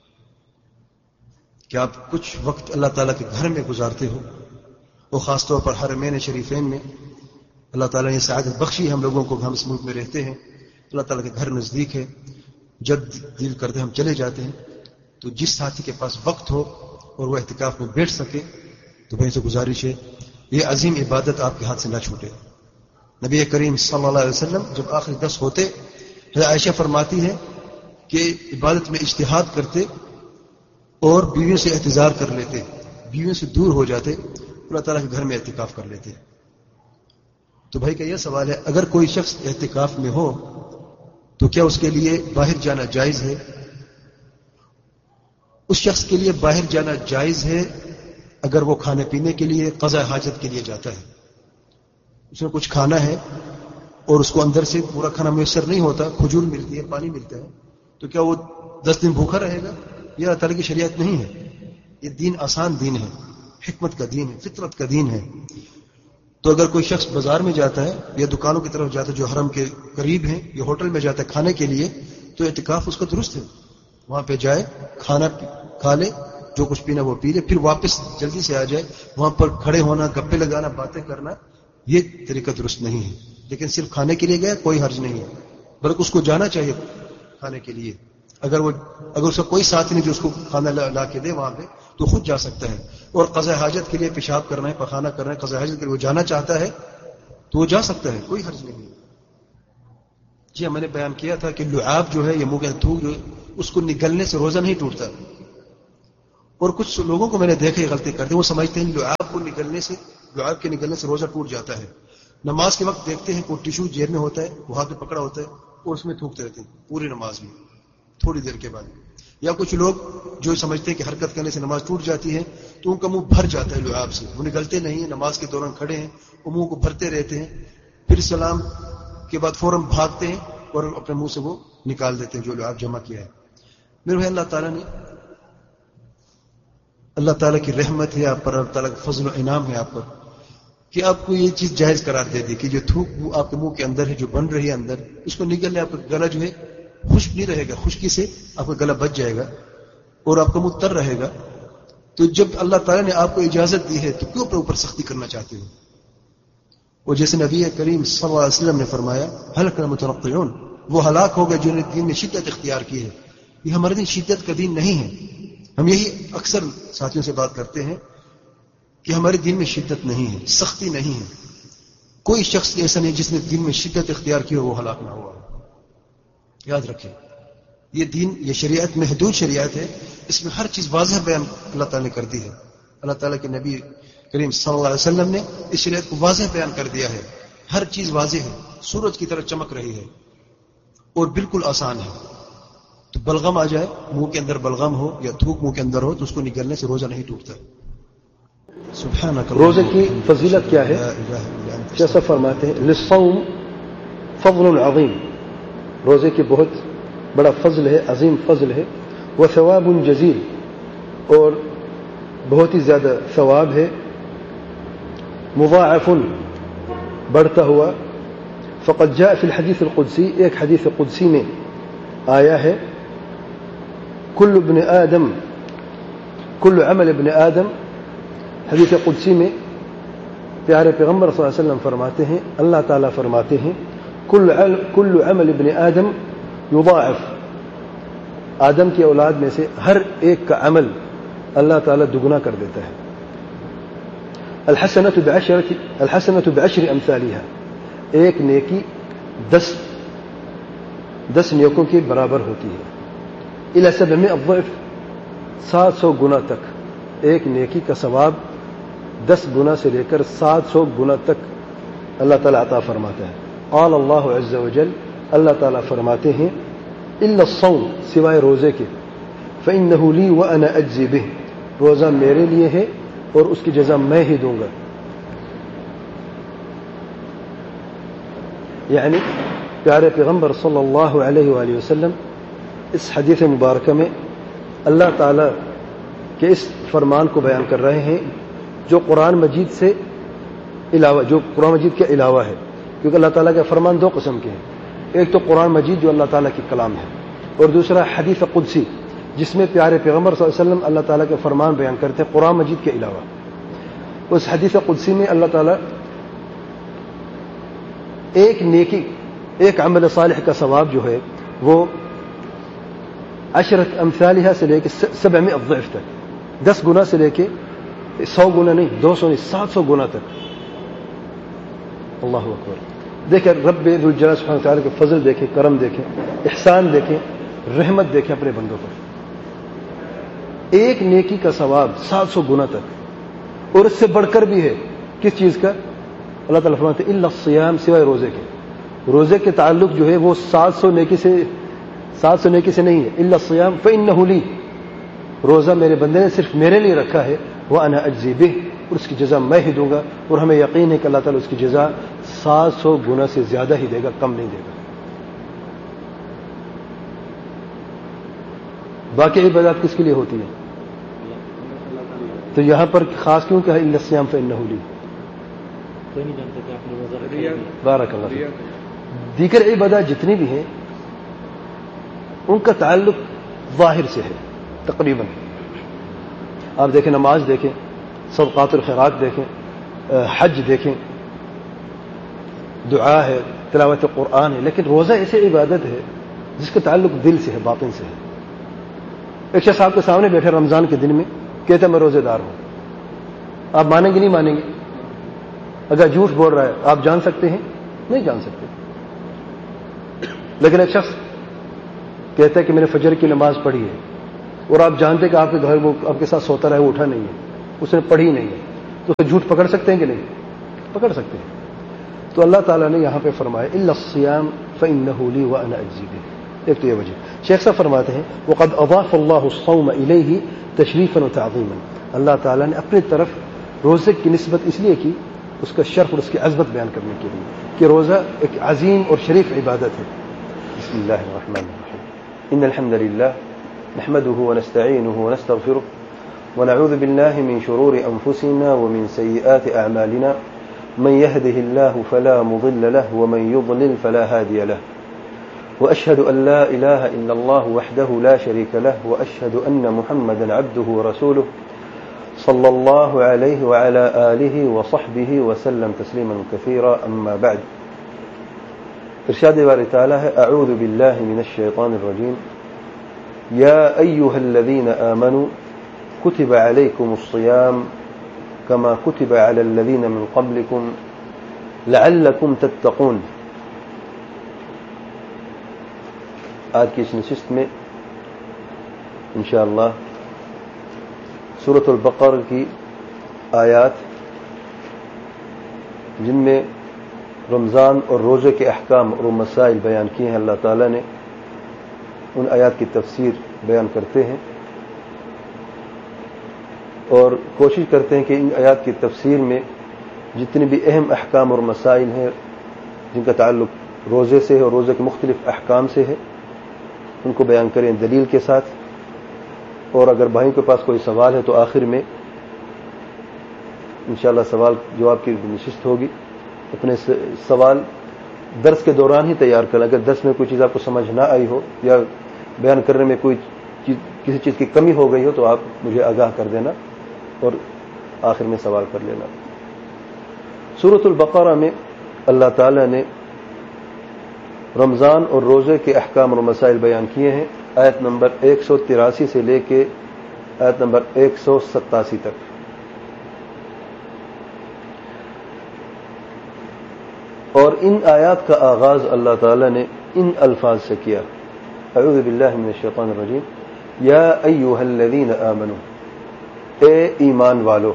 کہ آپ کچھ وقت اللہ تعالیٰ کے گھر میں گزارتے ہو، وہ خاص طور پر حرمین شریفین میں. اللہ تعالیٰ نے سعادت بخشی ہم لوگوں کو، ہم اس ملک میں رہتے ہیں، اللہ تعالیٰ کے گھر نزدیک ہے، جب دل کرتے ہم چلے جاتے ہیں. تو جس ساتھی کے پاس وقت ہو اور وہ اعتکاف میں بیٹھ سکے تو بھائی سے گزارش ہے یہ عظیم عبادت آپ کے ہاتھ سے نہ چھوٹے. نبی کریم صلی اللہ علیہ وسلم جب آخری 10 ہوتے، عائشہ فرماتی ہے کہ عبادت میں اجتہاد کرتے اور بیویوں سے اعتذار کر لیتے، بیویوں سے دور ہو جاتے، اللہ تعالیٰ کے گھر میں اعتکاف کر لیتے. تو بھائی کا یہ سوال ہے، اگر کوئی شخص اعتکاف میں ہو تو کیا اس کے لیے باہر جانا جائز ہے؟ اس شخص کے لیے باہر جانا جائز ہے اگر وہ کھانے پینے کے لیے، قضاء حاجت کے لیے جاتا ہے. اس میں کچھ کھانا ہے اور اس کو اندر سے پورا کھانا میسر نہیں ہوتا، کھجور ملتی ہے، پانی ملتا ہے، تو کیا وہ 10 دن بھوکا رہے گا؟ یہ اللہ تعالیٰ کی شریعت نہیں ہے. یہ دین آسان دین ہے، حکمت کا دین ہے، فطرت کا دین ہے. تو اگر کوئی شخص بازار میں جاتا ہے یا دکانوں کی طرف جاتا ہے جو حرم کے قریب ہیں، یا ہوٹل میں جاتا ہے کھانے کے لیے، تو اعتکاف اس کا درست ہے. وہاں پہ جائے، کھانا کھا لے، جو کچھ پینا وہ پی لے، پھر واپس جلدی سے آ جائے. وہاں پر کھڑے ہونا، گپے لگانا، باتیں کرنا، یہ طریقہ درست نہیں ہے. لیکن صرف کھانے کے لیے گیا کوئی حرج نہیں ہے، بلکہ اس کو جانا چاہیے کھانے کے لیے. اگر اس کا کوئی ساتھ نہیں جو اس کو کھانا لا کے دے وہاں پہ، تو خود جا سکتا ہے. اور قضاء حاجت کے لیے پیشاب کرنا ہے، پخانا کرنا ہے، قضاء حاجت کے لیے وہ جانا چاہتا ہے تو وہ جا سکتا ہے، کوئی حرج نہیں ہے. جی ہاں، میں نے بیان کیا تھا کہ لعاب جو ہے، یہ منہ کا تھوک جو ہے، اس کو نگلنے سے روزہ نہیں ٹوٹتا. اور کچھ لوگوں کو میں نے دیکھا یہ غلطی کرتے ہیں، وہ سمجھتے ہیں لعاب کے نکلنے سے روزہ ٹوٹ جاتا ہے. نماز کے وقت دیکھتے ہیں کوئی ٹیشو جیب میں ہوتا ہے، وہ ہاتھ میں پکڑا ہوتا ہے اور اس میں تھوکتے رہتے ہیں پوری نماز میں تھوڑی دیر کے بعد. یا کچھ لوگ جو سمجھتے ہیں کہ حرکت کرنے سے نماز ٹوٹ جاتی ہے تو ان کا منہ بھر جاتا ہے لعاب سے، وہ نکلتے نہیں ہیں، نماز کے دوران کھڑے ہیں، وہ منہ کو بھرتے رہتے ہیں، پھر سلام کے بعد فوراً بھاگتے ہیں اور اپنے منہ سے وہ نکال دیتے ہیں جو لعاب جمع کیا ہے. میرے بھائی، اللہ تعالیٰ کی رحمت ہے آپ پر، اللہ تعالیٰ کا فضل و انعام ہے آپ پر کہ آپ کو یہ چیز جائز قرار دے دی کہ جو تھوک آپ کے منہ کے اندر ہے، جو بن رہی ہے اندر، اس کو نکلنے آپ کا گلا جو ہے خشک نہیں رہے گا، خشکی سے آپ کا گلا بچ جائے گا اور آپ کا منہ تر رہے گا. تو جب اللہ تعالیٰ نے آپ کو اجازت دی ہے تو کیوں اپنے اوپر سختی کرنا چاہتے ہو؟ اور جیسے نبی کریم صلی اللہ علیہ وسلم نے فرمایا ہلک المتنطعون، وہ ہلاک ہو گئے جنہوں نے دین میں شدت اختیار کی ہے. یہ ہمارے دین شدت کا دین نہیں ہے. ہم یہی اکثر ساتھیوں سے بات کرتے ہیں کہ ہمارے دین میں شدت نہیں ہے، سختی نہیں ہے. کوئی شخص ایسا نہیں جس نے دین میں شدت اختیار کی ہو وہ ہلاک نہ ہوا. یاد رکھیں، یہ دین، یہ شریعت محدود شریعت ہے، اس میں ہر چیز واضح بیان اللہ تعالیٰ نے کر دی ہے. اللہ تعالیٰ کے نبی کریم صلی اللہ علیہ وسلم نے اس شریعت کو واضح بیان کر دیا ہے. ہر چیز واضح ہے، سورج کی طرح چمک رہی ہے اور بالکل آسان ہے. تو بلغم آ جائے، منہ کے اندر بلغم ہو یا تھوک منہ کے اندر ہو تو اس کو نکلنے سے روزہ نہیں ٹوٹتا. روزے کی فضیلت کیا ہے؟ جیسا فرماتے ہیں للصوم فضل عظیم، روزے کی بہت بڑا فضل ہے، عظیم فضل ہے. وثواب جزیل، اور بہت ہی زیادہ ثواب ہے. مضاعف، بڑھتا ہوا. فقد جاء فی الحدیث القدسی، ایک حدیث قدسی میں آیا ہے کل ابن آدم کل عمل ابن آدم. حدیث قدسی میں پیارے پیغمبر صلی اللہ علیہ وسلم فرماتے ہیں، اللہ تعالیٰ فرماتے ہیں کل عمل ابن آدم یضاعف، آدم کی اولاد میں سے ہر ایک کا عمل اللہ تعالیٰ دگنا کر دیتا ہے. الحسنۃ بعشر امثالها، ایک نیکی 10 نیکوں کے برابر ہوتی ہے. الی 700 ضعف، 700 گنا تک. ایک نیکی کا ثواب 10 گنا سے لے کر 700 گنا تک اللہ تعالیٰ عطا فرماتا ہے. قال اللہ عز وجل، اللہ تعالیٰ فرماتے ہیں الا الصوم، سوائے روزے کے. فإنه لی وأنا أجزی به، روزہ میرے لیے ہے اور اس کی جزا میں ہی دوں گا. یعنی پیارے پیغمبر صلی اللہ علیہ وآلہ وسلم اس حدیث مبارکہ میں اللہ تعالیٰ کے اس فرمان کو بیان کر رہے ہیں جو قرآن مجید سے علاوہ، جو قرآن مجید کے علاوہ ہے. کیونکہ اللہ تعالیٰ کے فرمان 2 قسم کے ہیں، ایک تو قرآن مجید جو اللہ تعالیٰ کی کلام ہے، اور دوسرا حدیث قدسی جس میں پیارے پیغمبر صلی اللہ علیہ وسلم اللہ تعالیٰ کے فرمان بیان کرتے ہیں قرآن مجید کے علاوہ. اس حدیث قدسی میں اللہ تعالیٰ ایک نیکی، ایک عمل صالح کا ثواب جو ہے وہ 10 امثالها سے لے کے 700 ضعف تک، 10 گنا سے لے کے 100 گنا نہیں، 200 نہیں، 700 گنا تک. اللہ اکبر. دیکھیں رب ذوالجلال سبحانہ وتعالی کے فضل دیکھیں، کرم دیکھیں، احسان دیکھیں، رحمت دیکھیں اپنے بندوں پر. ایک نیکی کا ثواب 700 گنا تک، اور اس سے بڑھ کر بھی ہے. کس چیز کا؟ اللہ تعالیٰ فرماتے ہیں الا الصیام، سوائے روزے کے. روزے کے تعلق جو ہے وہ 700 نیکی سے نہیں ہے. الا الصیام فإنه لی، روزہ میرے بندے نے صرف میرے لیے رکھا ہے. وأنا أجزی به، اور اس کی جزا میں ہی دوں گا. اور ہمیں یقین ہے کہ اللہ تعالیٰ اس کی جزا 700 گنا سے زیادہ ہی دے گا، کم نہیں دے گا. باقی عبادات کس کے لیے ہوتی ہیں؟ تو یہاں پر خاص کیوں کہ الا الصیام فإنه لی. بارک اللہ فیک. دیگر عبادات جتنی بھی ہیں ان کا تعلق ظاہر سے ہے تقریباً. آپ دیکھیں، نماز دیکھیں، صدقات الخیرات دیکھیں، حج دیکھیں، دعا ہے، تلاوت قرآن ہے. لیکن روزہ ایسی عبادت ہے جس کا تعلق دل سے ہے، باطن سے ہے. ایک شخص آپ کے سامنے بیٹھے رمضان کے دن میں کہتا ہے میں روزے دار ہوں، آپ مانیں گے نہیں مانیں گے؟ اگر جھوٹ بول رہا ہے آپ جان سکتے ہیں؟ نہیں جان سکتے. لیکن ایک شخص کہتا ہے کہ میں نے فجر کی نماز پڑھی ہے، اور آپ جانتے کہ آپ کے گھر وہ آپ کے ساتھ سوتا رہا ہے، وہ اٹھا نہیں ہے، اس نے پڑھی نہیں ہے، تو اسے جھوٹ پکڑ سکتے ہیں کہ نہیں؟ پکڑ سکتے ہیں. تو اللہ تعالیٰ نے یہاں پہ فرمایا الا الصیام فانه لی وانا اجزی بہ. ایک تو یہ وجہ. شیخ صاحب فرماتے ہیں وقد اضاف اللہ الصوم الیہ تشریفا وتعظیما. اللہ تعالیٰ نے اپنی طرف روزے کی نسبت اس لیے کی، اس کا شرف اور اس کی عظمت بیان کرنے کے لیے کہ روزہ ایک عظیم اور شریف عبادت ہے. بسم اللہ الرحمن الرحیم. ان الحمد للہ نحمده ونستعینه ونستغفره ونعوذ بالله من شرور انفسنا ومن سيئات اعمالنا من يهده الله فلا مضل له ومن يضلل فلا هادي له واشهد ان لا اله الا الله وحده لا شريك له واشهد ان محمدا عبده ورسوله صلى الله عليه وعلى آله وصحبه وسلم تسليما كثيرا أما بعد. ارشاد باری تعالی ہے اعوذ باللہ من الشیطان الرجیم یا ایها الذین آمنوا كتب عليكم الصيام كما كتب على الذين من قبلكم لعلكم تتقون. آج کی اس نشست میں انشاءاللہ سورۃ البقرہ کی آیات جن میں رمضان اور روزے کے احکام اور مسائل بیان کیے ہیں اللہ تعالیٰ نے، ان آیات کی تفسیر بیان کرتے ہیں اور کوشش کرتے ہیں کہ ان آیات کی تفسیر میں جتنے بھی اہم احکام اور مسائل ہیں جن کا تعلق روزے سے ہے اور روزے کے مختلف احکام سے ہے ان کو بیان کریں دلیل کے ساتھ. اور اگر بھائیوں کے پاس کوئی سوال ہے تو آخر میں انشاءاللہ سوال جواب کی نشست ہوگی. اپنے سوال درس کے دوران ہی تیار کریں. اگر درس میں کوئی چیز آپ کو سمجھ نہ آئی ہو یا بیان کرنے میں کوئی کسی چیز کی کمی ہو گئی ہو تو آپ مجھے آگاہ کر دینا اور آخر میں سوال کر لینا. سورۃ البقرہ میں اللہ تعالی نے رمضان اور روزے کے احکام اور مسائل بیان کیے ہیں. آیت نمبر 183 سے لے کے آیت نمبر 187 تک. اور ان آیات کا آغاز اللہ تعالی نے ان الفاظ سے کیا اعوذ باللہ من الشیطان الرجیم یا ایھا الذین آمنوا، اے ایمان والو،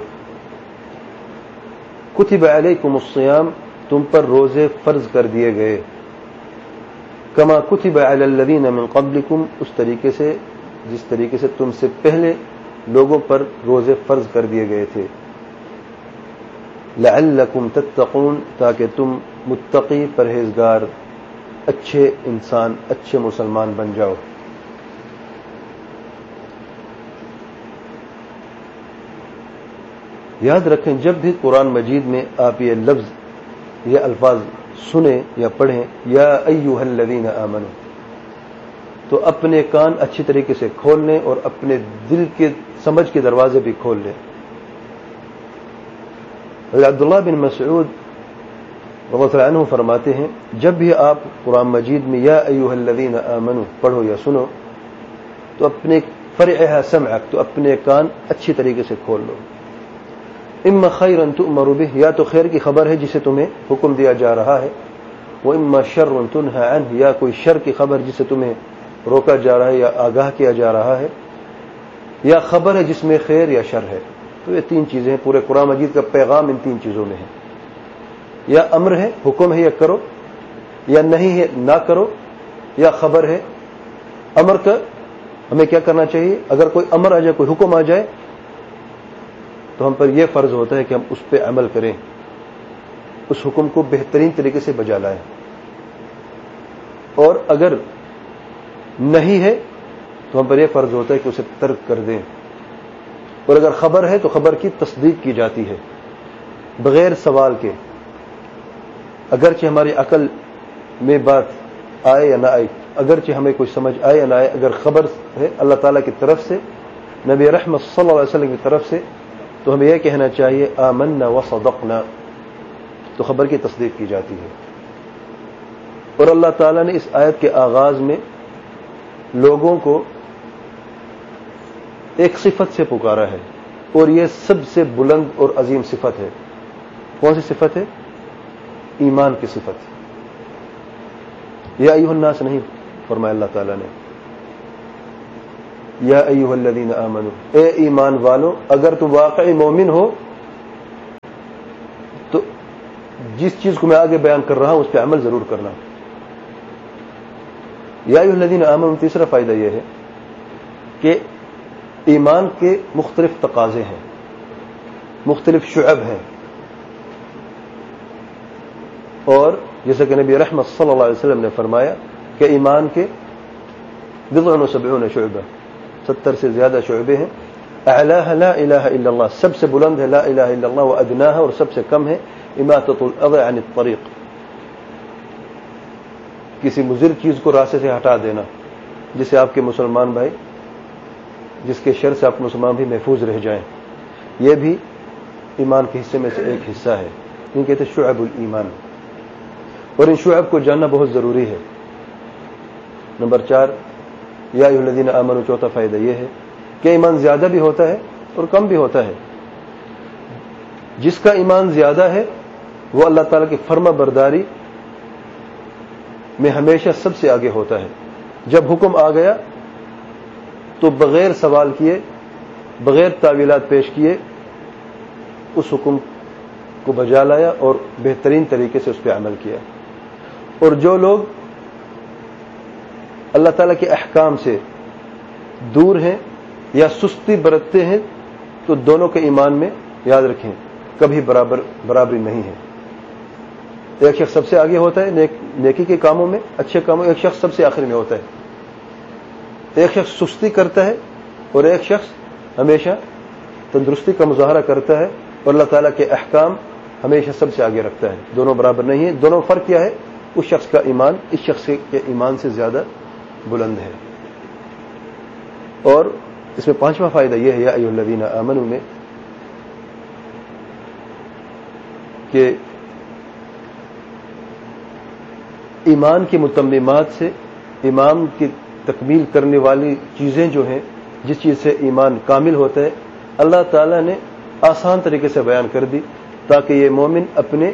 کتب علیکم الصیام، تم پر روزے فرض کر دیے گئے، کما کتب علی الذین من قبلکم، اس طریقے سے جس طریقے سے تم سے پہلے لوگوں پر روزے فرض کر دیے گئے تھے، لعلکم تتقون، تاکہ تم متقی، پرہیزگار، اچھے انسان، اچھے مسلمان بن جاؤ. یاد رکھیں جب بھی قرآن مجید میں آپ یہ لفظ یہ الفاظ سنیں یا پڑھیں یا ایھا الذین آمنوا، تو اپنے کان اچھی طریقے سے کھول لیں اور اپنے دل کے سمجھ کے دروازے بھی کھول لیں. عبداللہ بن مسعود رضی اللہ عنہ فرماتے ہیں جب بھی آپ قرآن مجید میں یا ایھا الذین آمنوا پڑھو یا سنو تو اپنے فرعها سمعک، تو اپنے کان اچھی طریقے سے کھول لو. اما خیرا تؤمر به، یا تو خیر کی خبر ہے جسے تمہیں حکم دیا جا رہا ہے، وہ اما شر تنہى عنہ، یا کوئی شر کی خبر جسے تمہیں روکا جا رہا ہے یا آگاہ کیا جا رہا ہے، یا خبر ہے جس میں خیر یا شر ہے. تو یہ تین چیزیں ہیں، پورے قرآن مجید کا پیغام ان تین چیزوں میں ہے. یا امر ہے، حکم ہے یا کرو، یا نہیں ہے نہ کرو، یا خبر ہے. امر کا ہمیں کیا کرنا چاہیے؟ اگر کوئی امر آ جائے، کوئی حکم آ جائے تو ہم پر یہ فرض ہوتا ہے کہ ہم اس پہ عمل کریں، اس حکم کو بہترین طریقے سے بجا لائیں. اور اگر نہیں ہے تو ہم پر یہ فرض ہوتا ہے کہ اسے ترک کر دیں. اور اگر خبر ہے تو خبر کی تصدیق کی جاتی ہے بغیر سوال کے، اگرچہ ہماری عقل میں بات آئے یا نہ آئے، اگرچہ ہمیں کوئی سمجھ آئے یا نہ آئے، اگر خبر ہے اللہ تعالیٰ کی طرف سے، نبی رحمت صلی اللہ علیہ وسلم کی طرف سے، تو ہمیں یہ کہنا چاہیے آمنا وصدقنا، تو خبر کی تصدیق کی جاتی ہے. اور اللہ تعالیٰ نے اس آیت کے آغاز میں لوگوں کو ایک صفت سے پکارا ہے، اور یہ سب سے بلند اور عظیم صفت ہے. کون سی صفت ہے؟ ایمان کی صفت. یا ایھا الناس نہیں فرمایا اللہ تعالیٰ نے، یا ایھا الذین آمنوا، اے ایمان والو، اگر تم واقعی مومن ہو تو جس چیز کو میں آگے بیان کر رہا ہوں اس پہ عمل ضرور کرنا۔ یا ایھا الذین آمنوا، تیسرا فائدہ یہ ہے کہ ایمان کے مختلف تقاضے ہیں، مختلف شعب ہیں، اور جیسا کہ نبی رحمت صلی اللہ علیہ وسلم نے فرمایا کہ ایمان کے 70 شعبہ، 70 سے زیادہ شعبے ہیں۔ اعلاها لا الہ الا اللہ، سب سے بلند ہے لا الہ الا اللہ، وادناها، اور سب سے کم ہے اماطۃ الاذى عن الطریق، کسی مضر چیز کو راستے سے ہٹا دینا، جسے آپ کے مسلمان بھائی، جس کے شر سے آپ مسلمان بھی محفوظ رہ جائیں۔ یہ بھی ایمان کے حصے میں سے ایک حصہ ہے، ان کہتے ہیں شعب الایمان، اور ان شعب کو جاننا بہت ضروری ہے۔ نمبر 4، یا ایھا الذین آمنوا، چوتھا فائدہ یہ ہے کہ ایمان زیادہ بھی ہوتا ہے اور کم بھی ہوتا ہے۔ جس کا ایمان زیادہ ہے وہ اللہ تعالیٰ کی فرما برداری میں ہمیشہ سب سے آگے ہوتا ہے۔ جب حکم آ گیا تو بغیر سوال کیے، بغیر تعویلات پیش کیے اس حکم کو بجا لایا اور بہترین طریقے سے اس پہ عمل کیا۔ اور جو لوگ اللہ تعالیٰ کے احکام سے دور ہیں یا سستی برتتے ہیں تو دونوں کے ایمان میں، یاد رکھیں، کبھی برابری نہیں ہے۔ ایک شخص سب سے آگے ہوتا ہے نیکی کے کاموں میں، اچھے کاموں، ایک شخص سب سے آخر میں ہوتا ہے۔ ایک شخص سستی کرتا ہے اور ایک شخص ہمیشہ تندرستی کا مظاہرہ کرتا ہے، اور اللہ تعالیٰ کے احکام ہمیشہ سب سے آگے رکھتا ہے۔ دونوں برابر نہیں ہیں۔ دونوں فرق کیا ہے؟ اس شخص کا ایمان اس شخص کے ایمان سے زیادہ بلند ہے۔ اور اس میں 5واں فائدہ یہ ہے یا ایھا الذین آمنوا میں کہ ایمان کے متممات سے، ایمان کی تکمیل کرنے والی چیزیں جو ہیں، جس چیز سے ایمان کامل ہوتا ہے، اللہ تعالیٰ نے آسان طریقے سے بیان کر دی تاکہ یہ مومن اپنے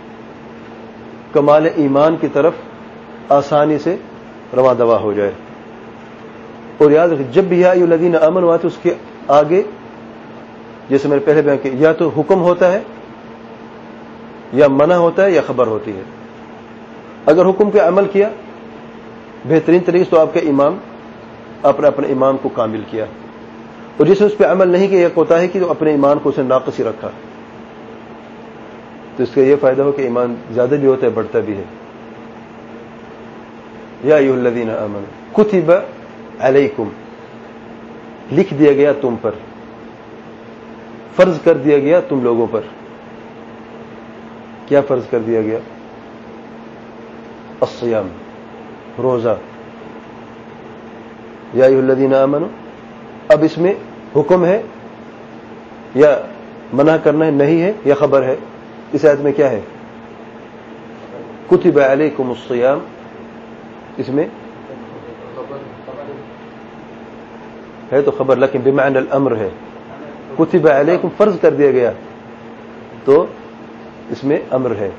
کمال ایمان کی طرف آسانی سے رواں دوا ہو جائے۔ اور یاد رکھیں، جب بھی یا ایھا الذین آمنوا آتے اس کے آگے، جیسے میں نے پہلے بیان کیا، یا تو حکم ہوتا ہے یا منع ہوتا ہے یا خبر ہوتی ہے۔ اگر حکم پہ عمل کیا بہترین طریقے سے تو آپ کے امام، آپ نے اپنے ایمان کو کامل کیا، اور جس نے اس پہ عمل نہیں کیا، یہ کوتاہی کی، تو اپنے ایمان کو اسے ناقص ہی رکھا۔ تو اس کا یہ فائدہ ہو کہ ایمان زیادہ بھی ہوتا ہے، بڑھتا بھی ہے۔ یا ایھا الذین آمنوا کتب علیکم، لکھ دیا گیا تم پر، فرض کر دیا گیا تم لوگوں پر۔ کیا فرض کر دیا گیا؟ الصیام، روزہ۔ یا ایھا الذین آمنوا، اب اس میں حکم ہے یا منع کرنا ہے، نہیں ہے یا خبر ہے؟ اس آیت میں کیا ہے؟ کتب علیکم الصیام، اس میں ہے تو خبر، لیکن بمعنی الامر ہے۔ کتب علیکم فرض کر دیا گیا، تو اس میں امر ہے۔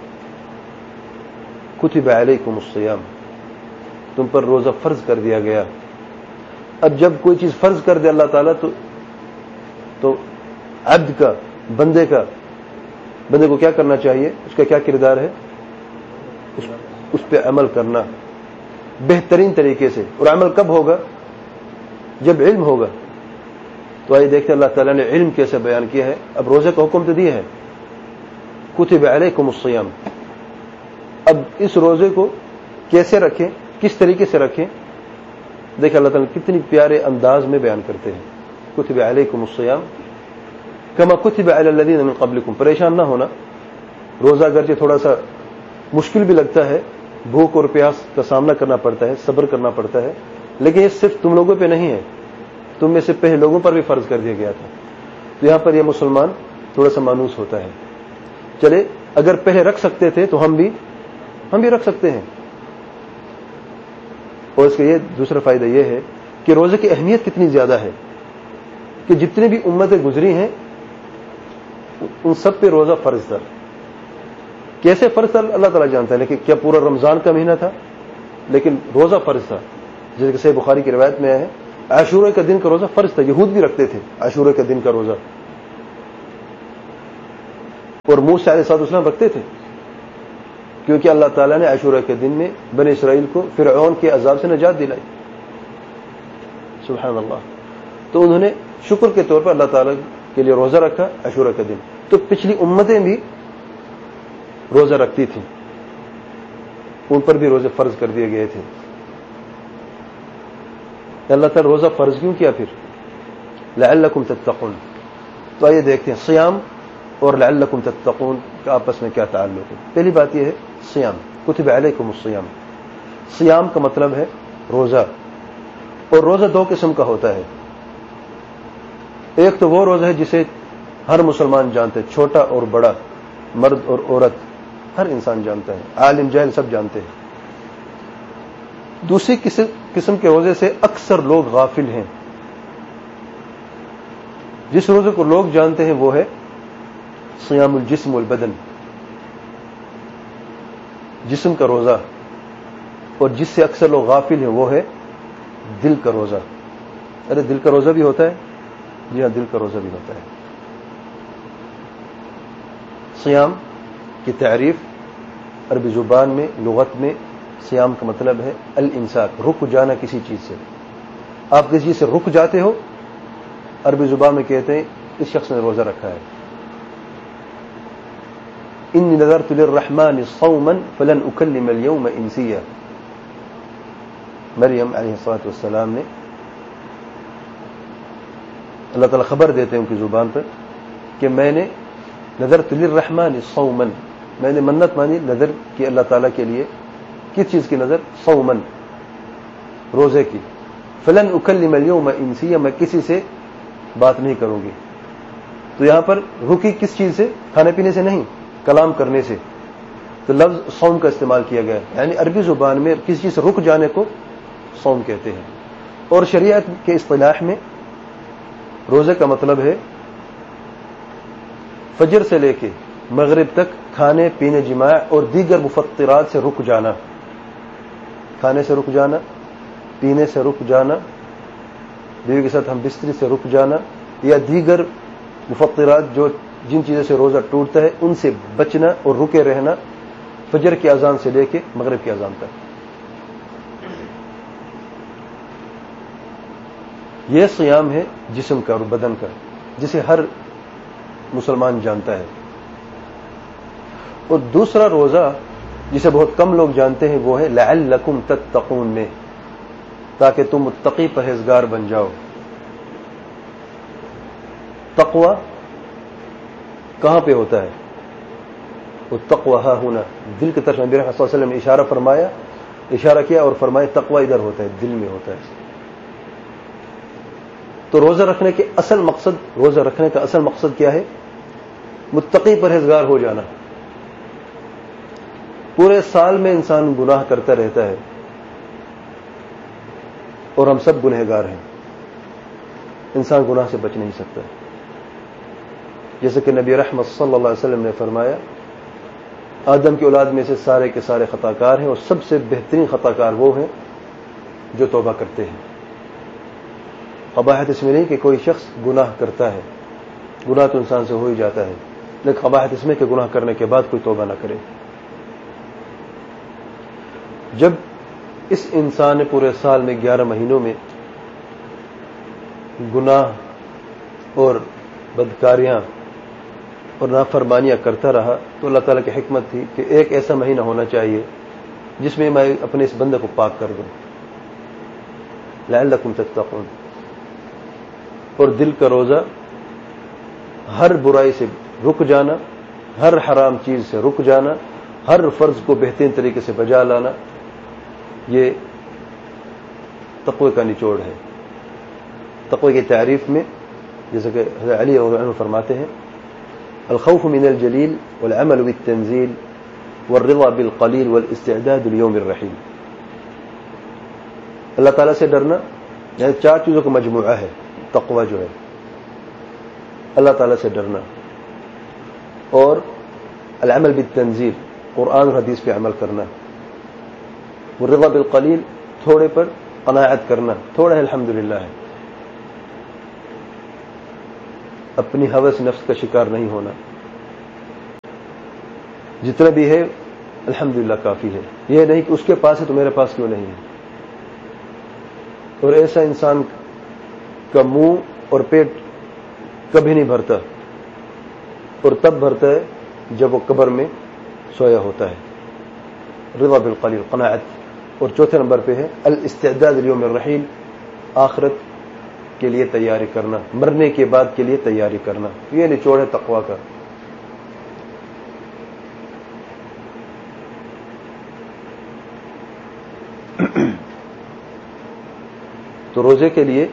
کتب علیکم الصیام، تم پر روزہ فرض کر دیا گیا۔ اب جب کوئی چیز فرض کر دے اللہ تعالیٰ تو عبد کا، بندے کو کیا کرنا چاہیے؟ اس کا کیا کردار ہے؟ اس پہ عمل کرنا بہترین طریقے سے۔ اور عمل کب ہوگا؟ جب علم ہوگا۔ تو آئیے دیکھتے ہیں اللہ تعالیٰ نے علم کیسے بیان کیا ہے۔ اب روزے کا حکم تو دیا ہے، کتب علیکم الصیام۔ اب اس روزے کو کیسے رکھیں، کس طریقے سے رکھیں؟ دیکھیں اللہ تعالیٰ کتنی پیارے انداز میں بیان کرتے ہیں۔ کتب علیکم الصیام کما کتب علی الذین من قبلکم۔ پریشان نہ ہونا، روزہ اگرچہ تھوڑا سا مشکل بھی لگتا ہے، بھوک اور پیاس کا سامنا کرنا پڑتا ہے، صبر کرنا پڑتا ہے، لیکن یہ صرف تم لوگوں پہ نہیں ہے، تم میں سے پہلے لوگوں پر بھی فرض کر دیا گیا تھا۔ تو یہاں پر یہ مسلمان تھوڑا سا مانوس ہوتا ہے۔ چلے اگر پہلے رکھ سکتے تھے تو ہم بھی رکھ سکتے ہیں۔ اور اس کا یہ دوسرا فائدہ یہ ہے کہ روزے کی اہمیت کتنی زیادہ ہے کہ جتنی بھی امتیں گزری ہیں ان سب پہ روزہ فرض تھا۔ کیسے فرض تھا اللہ تعالیٰ جانتا ہے، لیکن کیا پورا رمضان کا مہینہ تھا؟ لیکن روزہ فرض تھا، جیسے کہ صحیح بخاری کی روایت میں آیا ہے عاشورہ کا دن کا روزہ فرض تھا، یہود بھی رکھتے تھے عاشورہ کے دن کا روزہ، اور موسیٰ علیہ السلام رکھتے تھے، کیونکہ اللہ تعالیٰ نے عاشورہ کے دن میں بنی اسرائیل کو فرعون کے عذاب سے نجات دلائی. سبحان اللہ. تو انہوں نے شکر کے طور پر اللہ تعالیٰ کے لیے روزہ رکھا عاشورہ کا دن. تو پچھلی امتیں بھی روزہ رکھتی تھیں، ان پر بھی روزے فرض کر دیے گئے تھے. اللہ تعالیٰ روزہ فرض کیوں کیا پھر؟ لعلکم تتقون. تو آئیے دیکھتے ہیں سیام اور لعلکم تتقون کا آپس میں کیا تعلق ہے. پہلی بات یہ ہے سیام، کتب علیکم الصیام. سیام کا مطلب ہے روزہ، اور روزہ دو قسم کا ہوتا ہے. ایک تو وہ روزہ ہے جسے ہر مسلمان جانتے ہیں، چھوٹا اور بڑا، مرد اور عورت، ہر انسان جانتا ہے، عالم جاہل سب جانتے ہیں. دوسری قسم کے روزے سے اکثر لوگ غافل ہیں. جس روزے کو لوگ جانتے ہیں وہ ہے صیام الجسم والبدن، جسم کا روزہ. اور جس سے اکثر لوگ غافل ہیں وہ ہے دل کا روزہ. ارے دل کا روزہ بھی ہوتا ہے؟ جی ہاں، دل کا روزہ بھی ہوتا ہے. صیام کی تعریف عربی زبان میں، لغت میں صیام کا مطلب ہے الامساک، رک جانا کسی چیز سے. آپ کسی چیز سے رک جاتے ہو، عربی زبان میں کہتے ہیں اس شخص نے روزہ رکھا ہے. انی نذرت للرحمن صوما فلن اکلم اليوم انسیا. مریم علیہ الصلوۃ والسلام نے، اللہ تعالیٰ خبر دیتے ہیں ان کی زبان پر کہ میں نے نذرت للرحمن صوما، میں نے منت مانی، نظر کی اللہ تعالیٰ کے لیے. کس چیز کی نظر؟ صوما، روزے کی. فلن اکلم اليوم انسیا، میں کسی سے بات نہیں کروں گی. تو یہاں پر رکی کس چیز سے؟ کھانے پینے سے نہیں، کلام کرنے سے. تو لفظ صوم کا استعمال کیا گیا ہے، یعنی عربی زبان میں کسی چیز سے رک جانے کو صوم کہتے ہیں. اور شریعت کے اصطلاح میں روزے کا مطلب ہے فجر سے لے کے مغرب تک کھانے پینے، جماع اور دیگر مفطرات سے رک جانا. کھانے سے رک جانا، پینے سے رک جانا، بیوی کے ساتھ ہم بستری سے رک جانا، یا دیگر مفطرات جن چیزوں سے روزہ ٹوٹتا ہے ان سے بچنا اور رکے رہنا فجر کی اذان سے لے کے مغرب کی اذان تک. یہ صیام ہے جسم کا اور بدن کا، جسے ہر مسلمان جانتا ہے. اور دوسرا روزہ جسے بہت کم لوگ جانتے ہیں وہ ہے لعلکم تتقون میں، تاکہ تم متقی پرہیزگار بن جاؤ. تقوی کہاں پہ ہوتا ہے؟ وہ تقوی ہا ہونا، دل کی طرف نبی صلی اللہ علیہ وسلم نے اشارہ کیا اور فرمایا تقوی ادھر ہوتا ہے، دل میں ہوتا ہے. تو روزہ رکھنے کا اصل مقصد کیا ہے؟ متقی پرہیزگار ہو جانا. پورے سال میں انسان گناہ کرتا رہتا ہے اور ہم سب گنہگار ہیں، انسان گناہ سے بچ نہیں سکتا. جیسے کہ نبی رحمت صلی اللہ علیہ وسلم نے فرمایا آدم کی اولاد میں سے سارے کے سارے خطا کار ہیں، اور سب سے بہترین خطا کار وہ ہیں جو توبہ کرتے ہیں. قباحت اس میں نہیں کہ کوئی شخص گناہ کرتا ہے، گناہ تو انسان سے ہو ہی جاتا ہے، لیکن قباحت اس میں کہ گناہ کرنے کے بعد کوئی توبہ نہ کرے. جب اس انسان نے پورے سال میں 11 مہینوں میں گناہ اور بدکاریاں اور نافرمانیاں کرتا رہا تو اللہ تعالیٰ کی حکمت تھی کہ ایک ایسا مہینہ ہونا چاہیے جس میں میں اپنے اس بندے کو پاک کر دوں. لعلکم تتقون. اور دل کا روزہ ہر برائی سے رک جانا، ہر حرام چیز سے رک جانا، ہر فرض کو بہترین طریقے سے بجا لانا، یہ تقوی کا نچوڑ ہے. تقوی کی تعریف میں جیسے کہ حضرت علی رضی اللہ عنہ فرماتے ہیں الخوف من الجلیل والعمل بالتنزیل والرضا بالقلیل والاستعداد لیوم الرحیل. اللہ تعالیٰ سے ڈرنا یعنی 4 چیزوں کا مجموعہ ہے تقوی جو ہے. اللہ تعالیٰ سے ڈرنا، اور العمل بالتنزیل، قرآن اور حدیث پہ عمل کرنا، والرضا بالقلیل، تھوڑے پر قناعت کرنا تھوڑا ہے الحمدللہ ہے. اپنی ہوس نفس کا شکار نہیں ہونا. جتنا بھی ہے الحمدللہ کافی ہے. یہ نہیں کہ اس کے پاس ہے تو میرے پاس کیوں نہیں ہے. اور ایسا انسان کا منہ اور پیٹ کبھی نہیں بھرتا، اور تب بھرتا ہے جب وہ قبر میں سویا ہوتا ہے. رضا بالقلیل، قناعت. اور چوتھے نمبر پہ ہے الاستعداد لیوم الرحیل، آخرت کے لیے تیاری کرنا، مرنے کے بعد کے لیے تیاری کرنا. یہ نچوڑ ہے تقویٰ کا. تو روزے کے لیے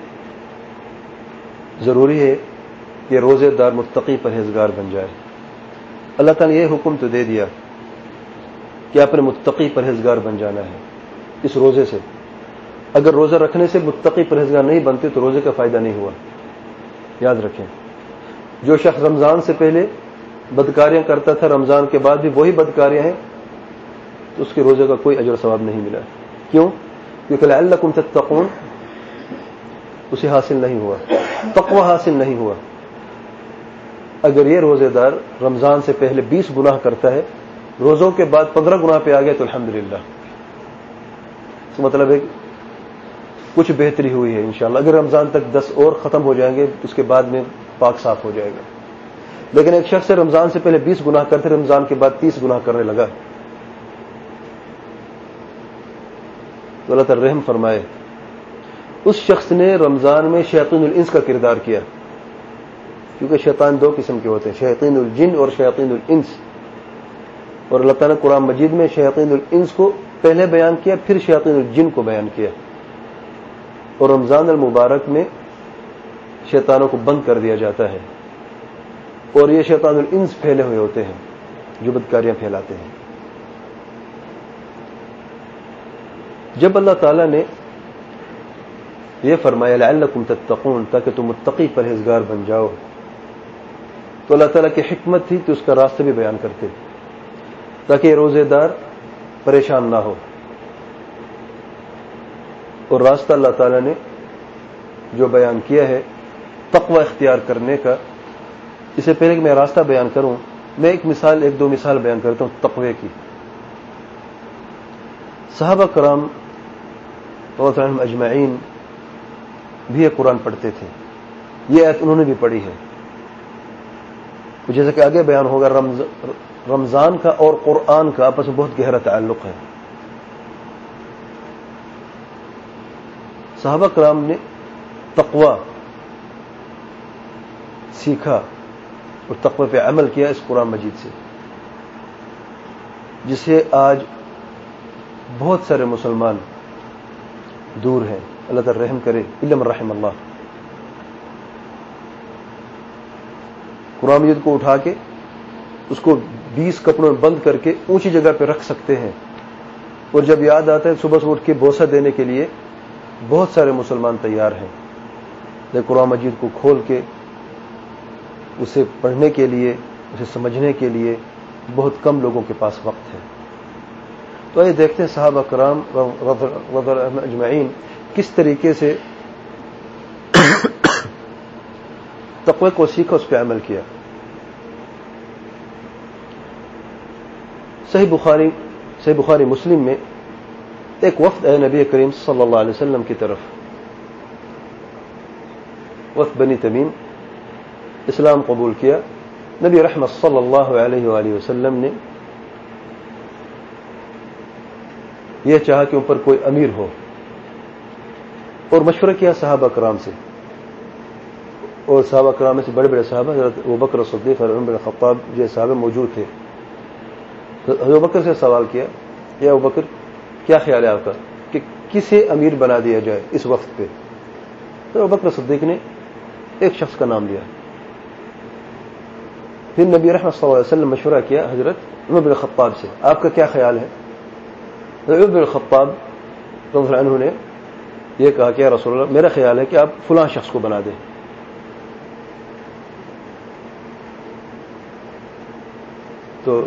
ضروری ہے کہ روزے دار متقی پرہیزگار بن جائے. اللہ تعالیٰ نے یہ حکم تو دے دیا کہ آپ نے متقی پرہیزگار بن جانا ہے اس روزے سے. اگر روزہ رکھنے سے متقی پرہیزگار نہیں بنتے تو روزے کا فائدہ نہیں ہوا. یاد رکھیں، جو شخص رمضان سے پہلے بدکاریاں کرتا تھا رمضان کے بعد بھی وہی بدکاریاں ہیں تو اس کے روزے کا کوئی اجر و ثواب نہیں ملا. کیوں؟ کیونکہ لعلکم تتقون اسے حاصل نہیں ہوا، تقوی حاصل نہیں ہوا. اگر یہ روزے دار رمضان سے پہلے 20 گناہ کرتا ہے، روزوں کے بعد 15 گناہ پہ آ گیا تو الحمدللہ. اس کا مطلب ہے کہ کچھ بہتری ہوئی ہے انشاءاللہ. اگر رمضان تک 10 اور ختم ہو جائیں گے اس کے بعد میں پاک صاف ہو جائے گا. لیکن ایک شخص رمضان سے پہلے 20 گناہ کرتے، رمضان کے بعد 30 گناہ کرنے لگا، تو اللہ تعالی رحم فرمائے. اس شخص نے رمضان میں شیاطین الانس کا کردار کیا، کیونکہ شیطان 2 قسم کے ہوتے ہیں، شیاطین الجن اور شیاطین الانس. اور اللہ تعالیٰ نے قرآن مجید میں شیاطین الانس کو پہلے بیان کیا، پھر شیاطین الجن کو بیان کیا. اور رمضان المبارک میں شیطانوں کو بند کر دیا جاتا ہے، اور یہ شیطان الانس پھیلے ہوئے ہوتے ہیں جو بدکاریاں پھیلاتے ہیں. جب اللہ تعالیٰ نے یہ فرمایا لعلکم تتقون، تاکہ تم متقی پرہیزگار بن جاؤ، تو اللہ تعالیٰ کی حکمت تھی کہ اس کا راستہ بھی بیان کرتے تاکہ یہ روزے دار پریشان نہ ہو. اور راستہ اللہ تعالیٰ نے جو بیان کیا ہے تقوی اختیار کرنے کا. اس سے پہلے کہ میں راستہ بیان کروں، میں ایک دو مثال بیان کرتا ہوں تقوی کی. صحابہ کرام رضی اللہ عنہم اجمعین بھی یہ قرآن پڑھتے تھے. یہ آیت انہوں نے بھی پڑھی ہے. جیسا کہ آگے بیان ہوگا، رمضان کا اور قرآن کا آپس میں بہت گہرا تعلق ہے. صحابہ کرام نے تقوی سیکھا اور تقوی پہ عمل کیا اس قرآن مجید سے، جس سے آج بہت سارے مسلمان دور ہیں. اللہ تعالی رحم کرے، الا من رحم اللہ. قرآن مجید کو اٹھا کے اس کو 20 کپڑوں میں بند کر کے اونچی جگہ پہ رکھ سکتے ہیں، اور جب یاد آتا ہے صبح سے اٹھ کے بوسہ دینے کے لیے بہت سارے مسلمان تیار ہیں. لیکن قرآن مجید کو کھول کے اسے پڑھنے کے لیے، اسے سمجھنے کے لیے بہت کم لوگوں کے پاس وقت ہے. تو یہ دیکھتے ہیں صحابہ کرام رضی اللہ عنہم اجمعین کس طریقے سے تقوی کو سیکھا، اس پہ عمل کیا. صحیح بخاری مسلم میں ایک وفد ہے نبی کریم صلی اللہ علیہ وسلم کی طرف، وفد بنی تمیم. اسلام قبول کیا. نبی رحمت صلی اللہ علیہ وآلہ وسلم نے یہ چاہا کہ اوپر کوئی امیر ہو، اور مشورہ کیا صحابہ کرام سے. اور صحابہ کرام میں سے بڑے بڑے صحابہ حضرت ابوبکر صدیق اور عمر بن خطاب جیسے صحابہ موجود تھے. حضرت ابوبکر سے سوال کیا، یا ابوبکر کیا خیال ہے آپ کا کہ کسے امیر بنا دیا جائے اس وقت پہ؟ تو ابوبکر صدیق نے ایک شخص کا نام لیا. پھر نبی رحمت صلی اللہ علیہ وسلم مشورہ کیا حضرت عمر بن خطاب سے، آپ کا کیا خیال ہے؟ عمر بن خطاب رضی اللہ عنہ نے یہ کہا کہ یا رسول اللہ، میرا خیال ہے کہ آپ فلاں شخص کو بنا دیں. تو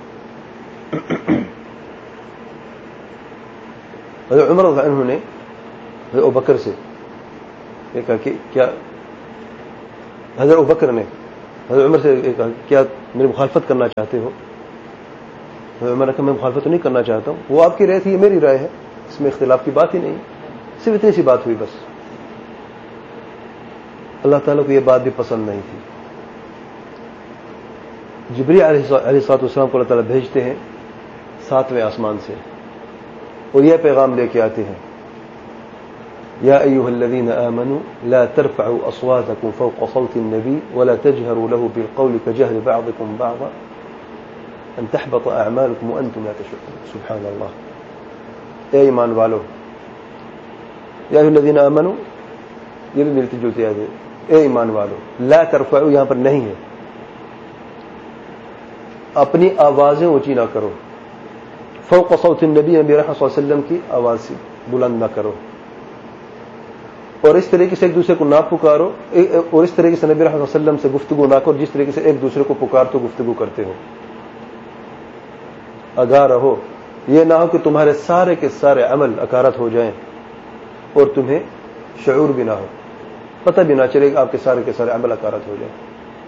حضرت عمر رضی اللہ عنہ نے ابو بکر سے یہ کہا کہ کیا حضرت ابو بکر نے حضرت عمر سے کہا کیا میری مخالفت کرنا چاہتے ہو؟ حضرت عمر نے کہا میں مخالفت نہیں کرنا چاہتا ہوں، وہ آپ کی رائے تھی، یہ میری رائے ہے، اس میں اختلاف کی بات ہی نہیں، صرف اتنی سی بات ہوئی بس۔ اللہ تعالیٰ کو یہ بات بھی پسند نہیں تھی۔ جبریل علیہ السلام کو اللہ تعالیٰ بھیجتے ہیں 7ویں آسمان سے، اور یہ پیغام لے کے آتے ہیں یا ایھا الذین آمنوا لا ترفعوا اصواتکم فوق صوت النبی ولا تجهروا له بالقول كجهر بعضكم بعضا ان تحبط اعمالكم وانتم لا تشعرون۔ سبحان اللہ۔ اے ایمان والو، یا ایھا الذین آمنوا، یہ بھی ملتی جلتی آیت ہے، اے ایمان والو، لا ترفعوا یہاں پر نہیں ہے، اپنی آوازیں اونچی نہ کرو، فوق صوت النبی، نبی رحمت صلی اللہ علیہ وسلم کی آواز سے بلند نہ کرو، اور اس طریقے سے ایک دوسرے کو نہ پکارو، اور اس طریقے سے نبی رحمت صلی اللہ علیہ وسلم سے گفتگو نہ کرو جس طریقے سے ایک دوسرے کو پکارتے گفتگو کرتے ہو۔ آگاہ رہو، یہ نہ ہو کہ تمہارے سارے کے سارے عمل اکارت ہو جائیں اور تمہیں شعور بھی نہ ہو، پتہ بھی نہ چلے کہ آپ کے سارے عمل اکارت ہو جائیں۔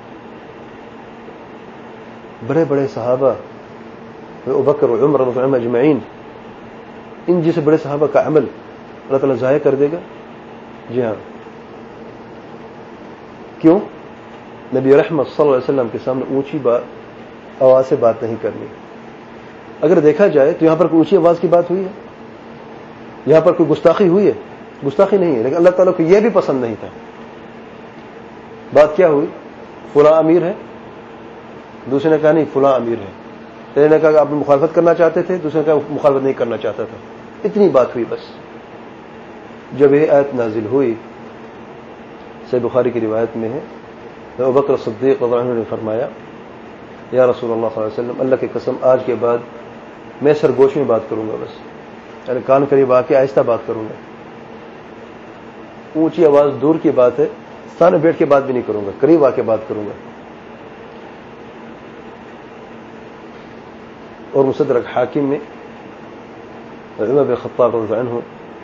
بڑے بڑے صحابہ ابو بکر و عمر رضی اللہ عنہم اجمعین، ان جیسے بڑے صحابہ کا عمل اللہ تعالیٰ ضائع کر دے گا؟ جی ہاں۔ کیوں؟ نبی رحمت صلی اللہ علیہ وسلم کے سامنے اونچی آواز سے بات نہیں کرنی۔ اگر دیکھا جائے تو یہاں پر کوئی اونچی آواز کی بات ہوئی ہے؟ یہاں پر کوئی گستاخی ہوئی ہے؟ گستاخی نہیں ہے، لیکن اللہ تعالیٰ کو یہ بھی پسند نہیں تھا۔ بات کیا ہوئی؟ فلاں امیر ہے، دوسرے نے کہا نہیں فلاں امیر ہے، پہلے نے کہا کہ آپ مخالفت کرنا چاہتے تھے، دوسرے نے کہا مخالفت نہیں کرنا چاہتا تھا، اتنی بات ہوئی بس۔ جب یہ آیت نازل ہوئی، صحیح بخاری کی روایت میں ہے، ابو بکر صدیق رضی اللہ عنہ نے فرمایا یا رسول اللہ صلی اللہ علیہ وسلم، اللہ کی قسم آج کے بعد میں سرگوش میں بات کروں گا، بس یعنی کان قریب آ کے آہستہ بات کروں گا، اونچی آواز دور کی بات ہے، سامنے بیٹھ کے بات بھی نہیں کروں گا، قریب آ کے بات کروں گا۔ اور مصدرک حاکم میں عمر بن خطاب رضی اللہ عنہ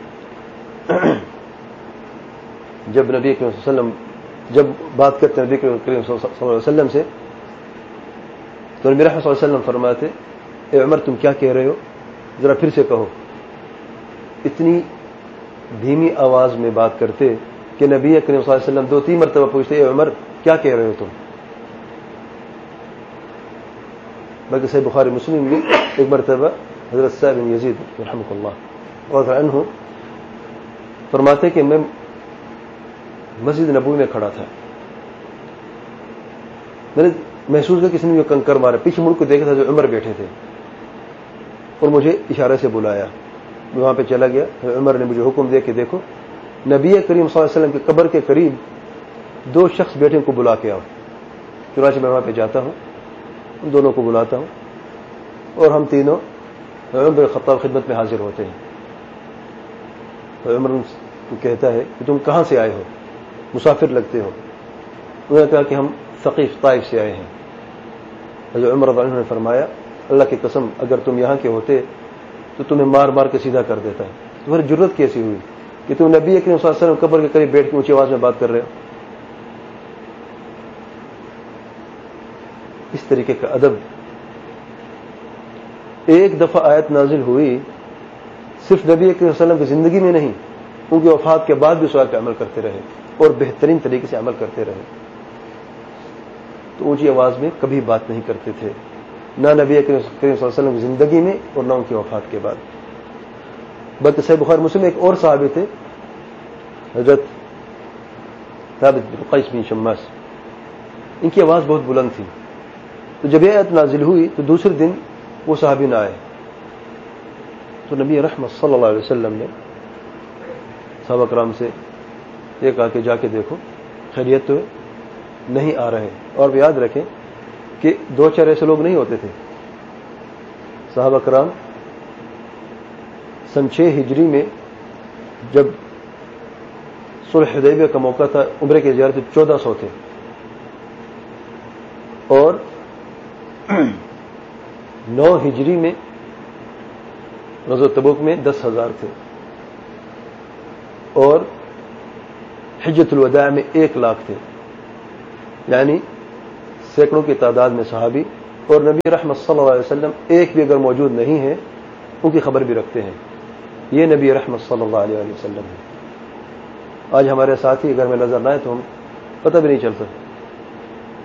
جب نبی کریم صلی اللہ علیہ وسلم جب بات کرتے ہیں نبی کریم صلی اللہ علیہ وسلم سے، تو نبی رحمت صلی اللہ علیہ وسلم فرماتے اے عمر تم کیا کہہ رہے ہو، ذرا پھر سے کہو۔ اتنی دھیمی آواز میں بات کرتے کہ نبی کریم صلی اللہ علیہ وسلم 2-3 مرتبہ پوچھتے اے عمر کیا کہہ رہے ہو تم۔ بلکہ صحیح بخاری مسلم میں ایک مرتبہ حضرت صاحب بن یزید رحمہ اللہ رضی اللہ عنہ فرماتے کہ میں مسجد نبوی میں کھڑا تھا، میں نے محسوس کیا کسی نے مجھے کنکر مارا، پیچھے مڑ کو دیکھا تھا جو عمر بیٹھے تھے اور مجھے اشارے سے بلایا، میں وہاں پہ چلا گیا، عمر نے مجھے حکم دیا کہ دیکھو نبی کریم صلی اللہ علیہ وسلم کی قبر کے قریب 2 شخص بیٹھے ان کو بلا کے آؤ۔ چنانچہ میں وہاں پہ جاتا ہوں، ان دونوں کو بلاتا ہوں اور ہم تینوں عمر بن خطاب خدمت میں حاضر ہوتے ہیں۔ عمر کو کہتا ہے کہ تم کہاں سے آئے ہو، مسافر لگتے ہو۔ انہوں نے کہا کہ ہم ثقیف طائف سے آئے ہیں۔ حضرت عمر رضی اللہ عنہ نے فرمایا اللہ کی قسم اگر تم یہاں کے ہوتے تو تمہیں مار مار کے سیدھا کر دیتا، تمہاری جرت کیسی ہوئی کہ تم نبی کریم صلی اللہ علیہ وسلم قبر کے قریب بیٹھ کے اونچی آواز میں بات کر رہے ہو۔ اس طریقے کا ادب۔ ایک دفعہ آیت نازل ہوئی، صرف نبی کریم صلی اللہ علیہ وسلم کی زندگی میں نہیں، ان کی وفات کے بعد بھی اس پہ عمل کرتے رہے اور بہترین طریقے سے عمل کرتے رہے۔ تو اونچی آواز میں کبھی بات نہیں کرتے تھے، نہ نبی کریم صلی اللہ علیہ وسلم کی زندگی میں اور نہ ان کی وفات کے بعد۔ بلکہ صحیح بخاری مسلم میں ایک اور صحابی تھے حضرت ثابت بن قیس بن شماس، ان کی آواز بہت بلند تھی۔ تو جب یہ آیت نازل ہوئی تو دوسرے دن وہ صحابی نہ آئے، تو نبی رحمت صلی اللہ علیہ وسلم نے صحابہ کرام سے یہ کہا کہ جا کے دیکھو خیریت تو نہیں آ رہے۔ اور یاد رکھیں کہ 2-4 ایسے لوگ نہیں ہوتے تھے، صحابہ کرام سن 6 ہجری میں جب صلح حدیبیہ کا موقع تھا، عمرے کی زیارت 1400 تھے، اور 9 ہجری میں غزوہ تبوک میں 10,000 تھے۔ اور حجۃ الوداع میں 1 لاکھ تھے، یعنی سینکڑوں کی تعداد میں صحابی، اور نبی رحمت صلی اللہ علیہ وسلم ایک بھی اگر موجود نہیں ہے ان کی خبر بھی رکھتے ہیں. یہ نبی رحمت صلی اللہ علیہ وسلم ہے. آج ہمارے ساتھی اگر میں نظر نہ آئے تو ہم پتہ بھی نہیں چل سکتا.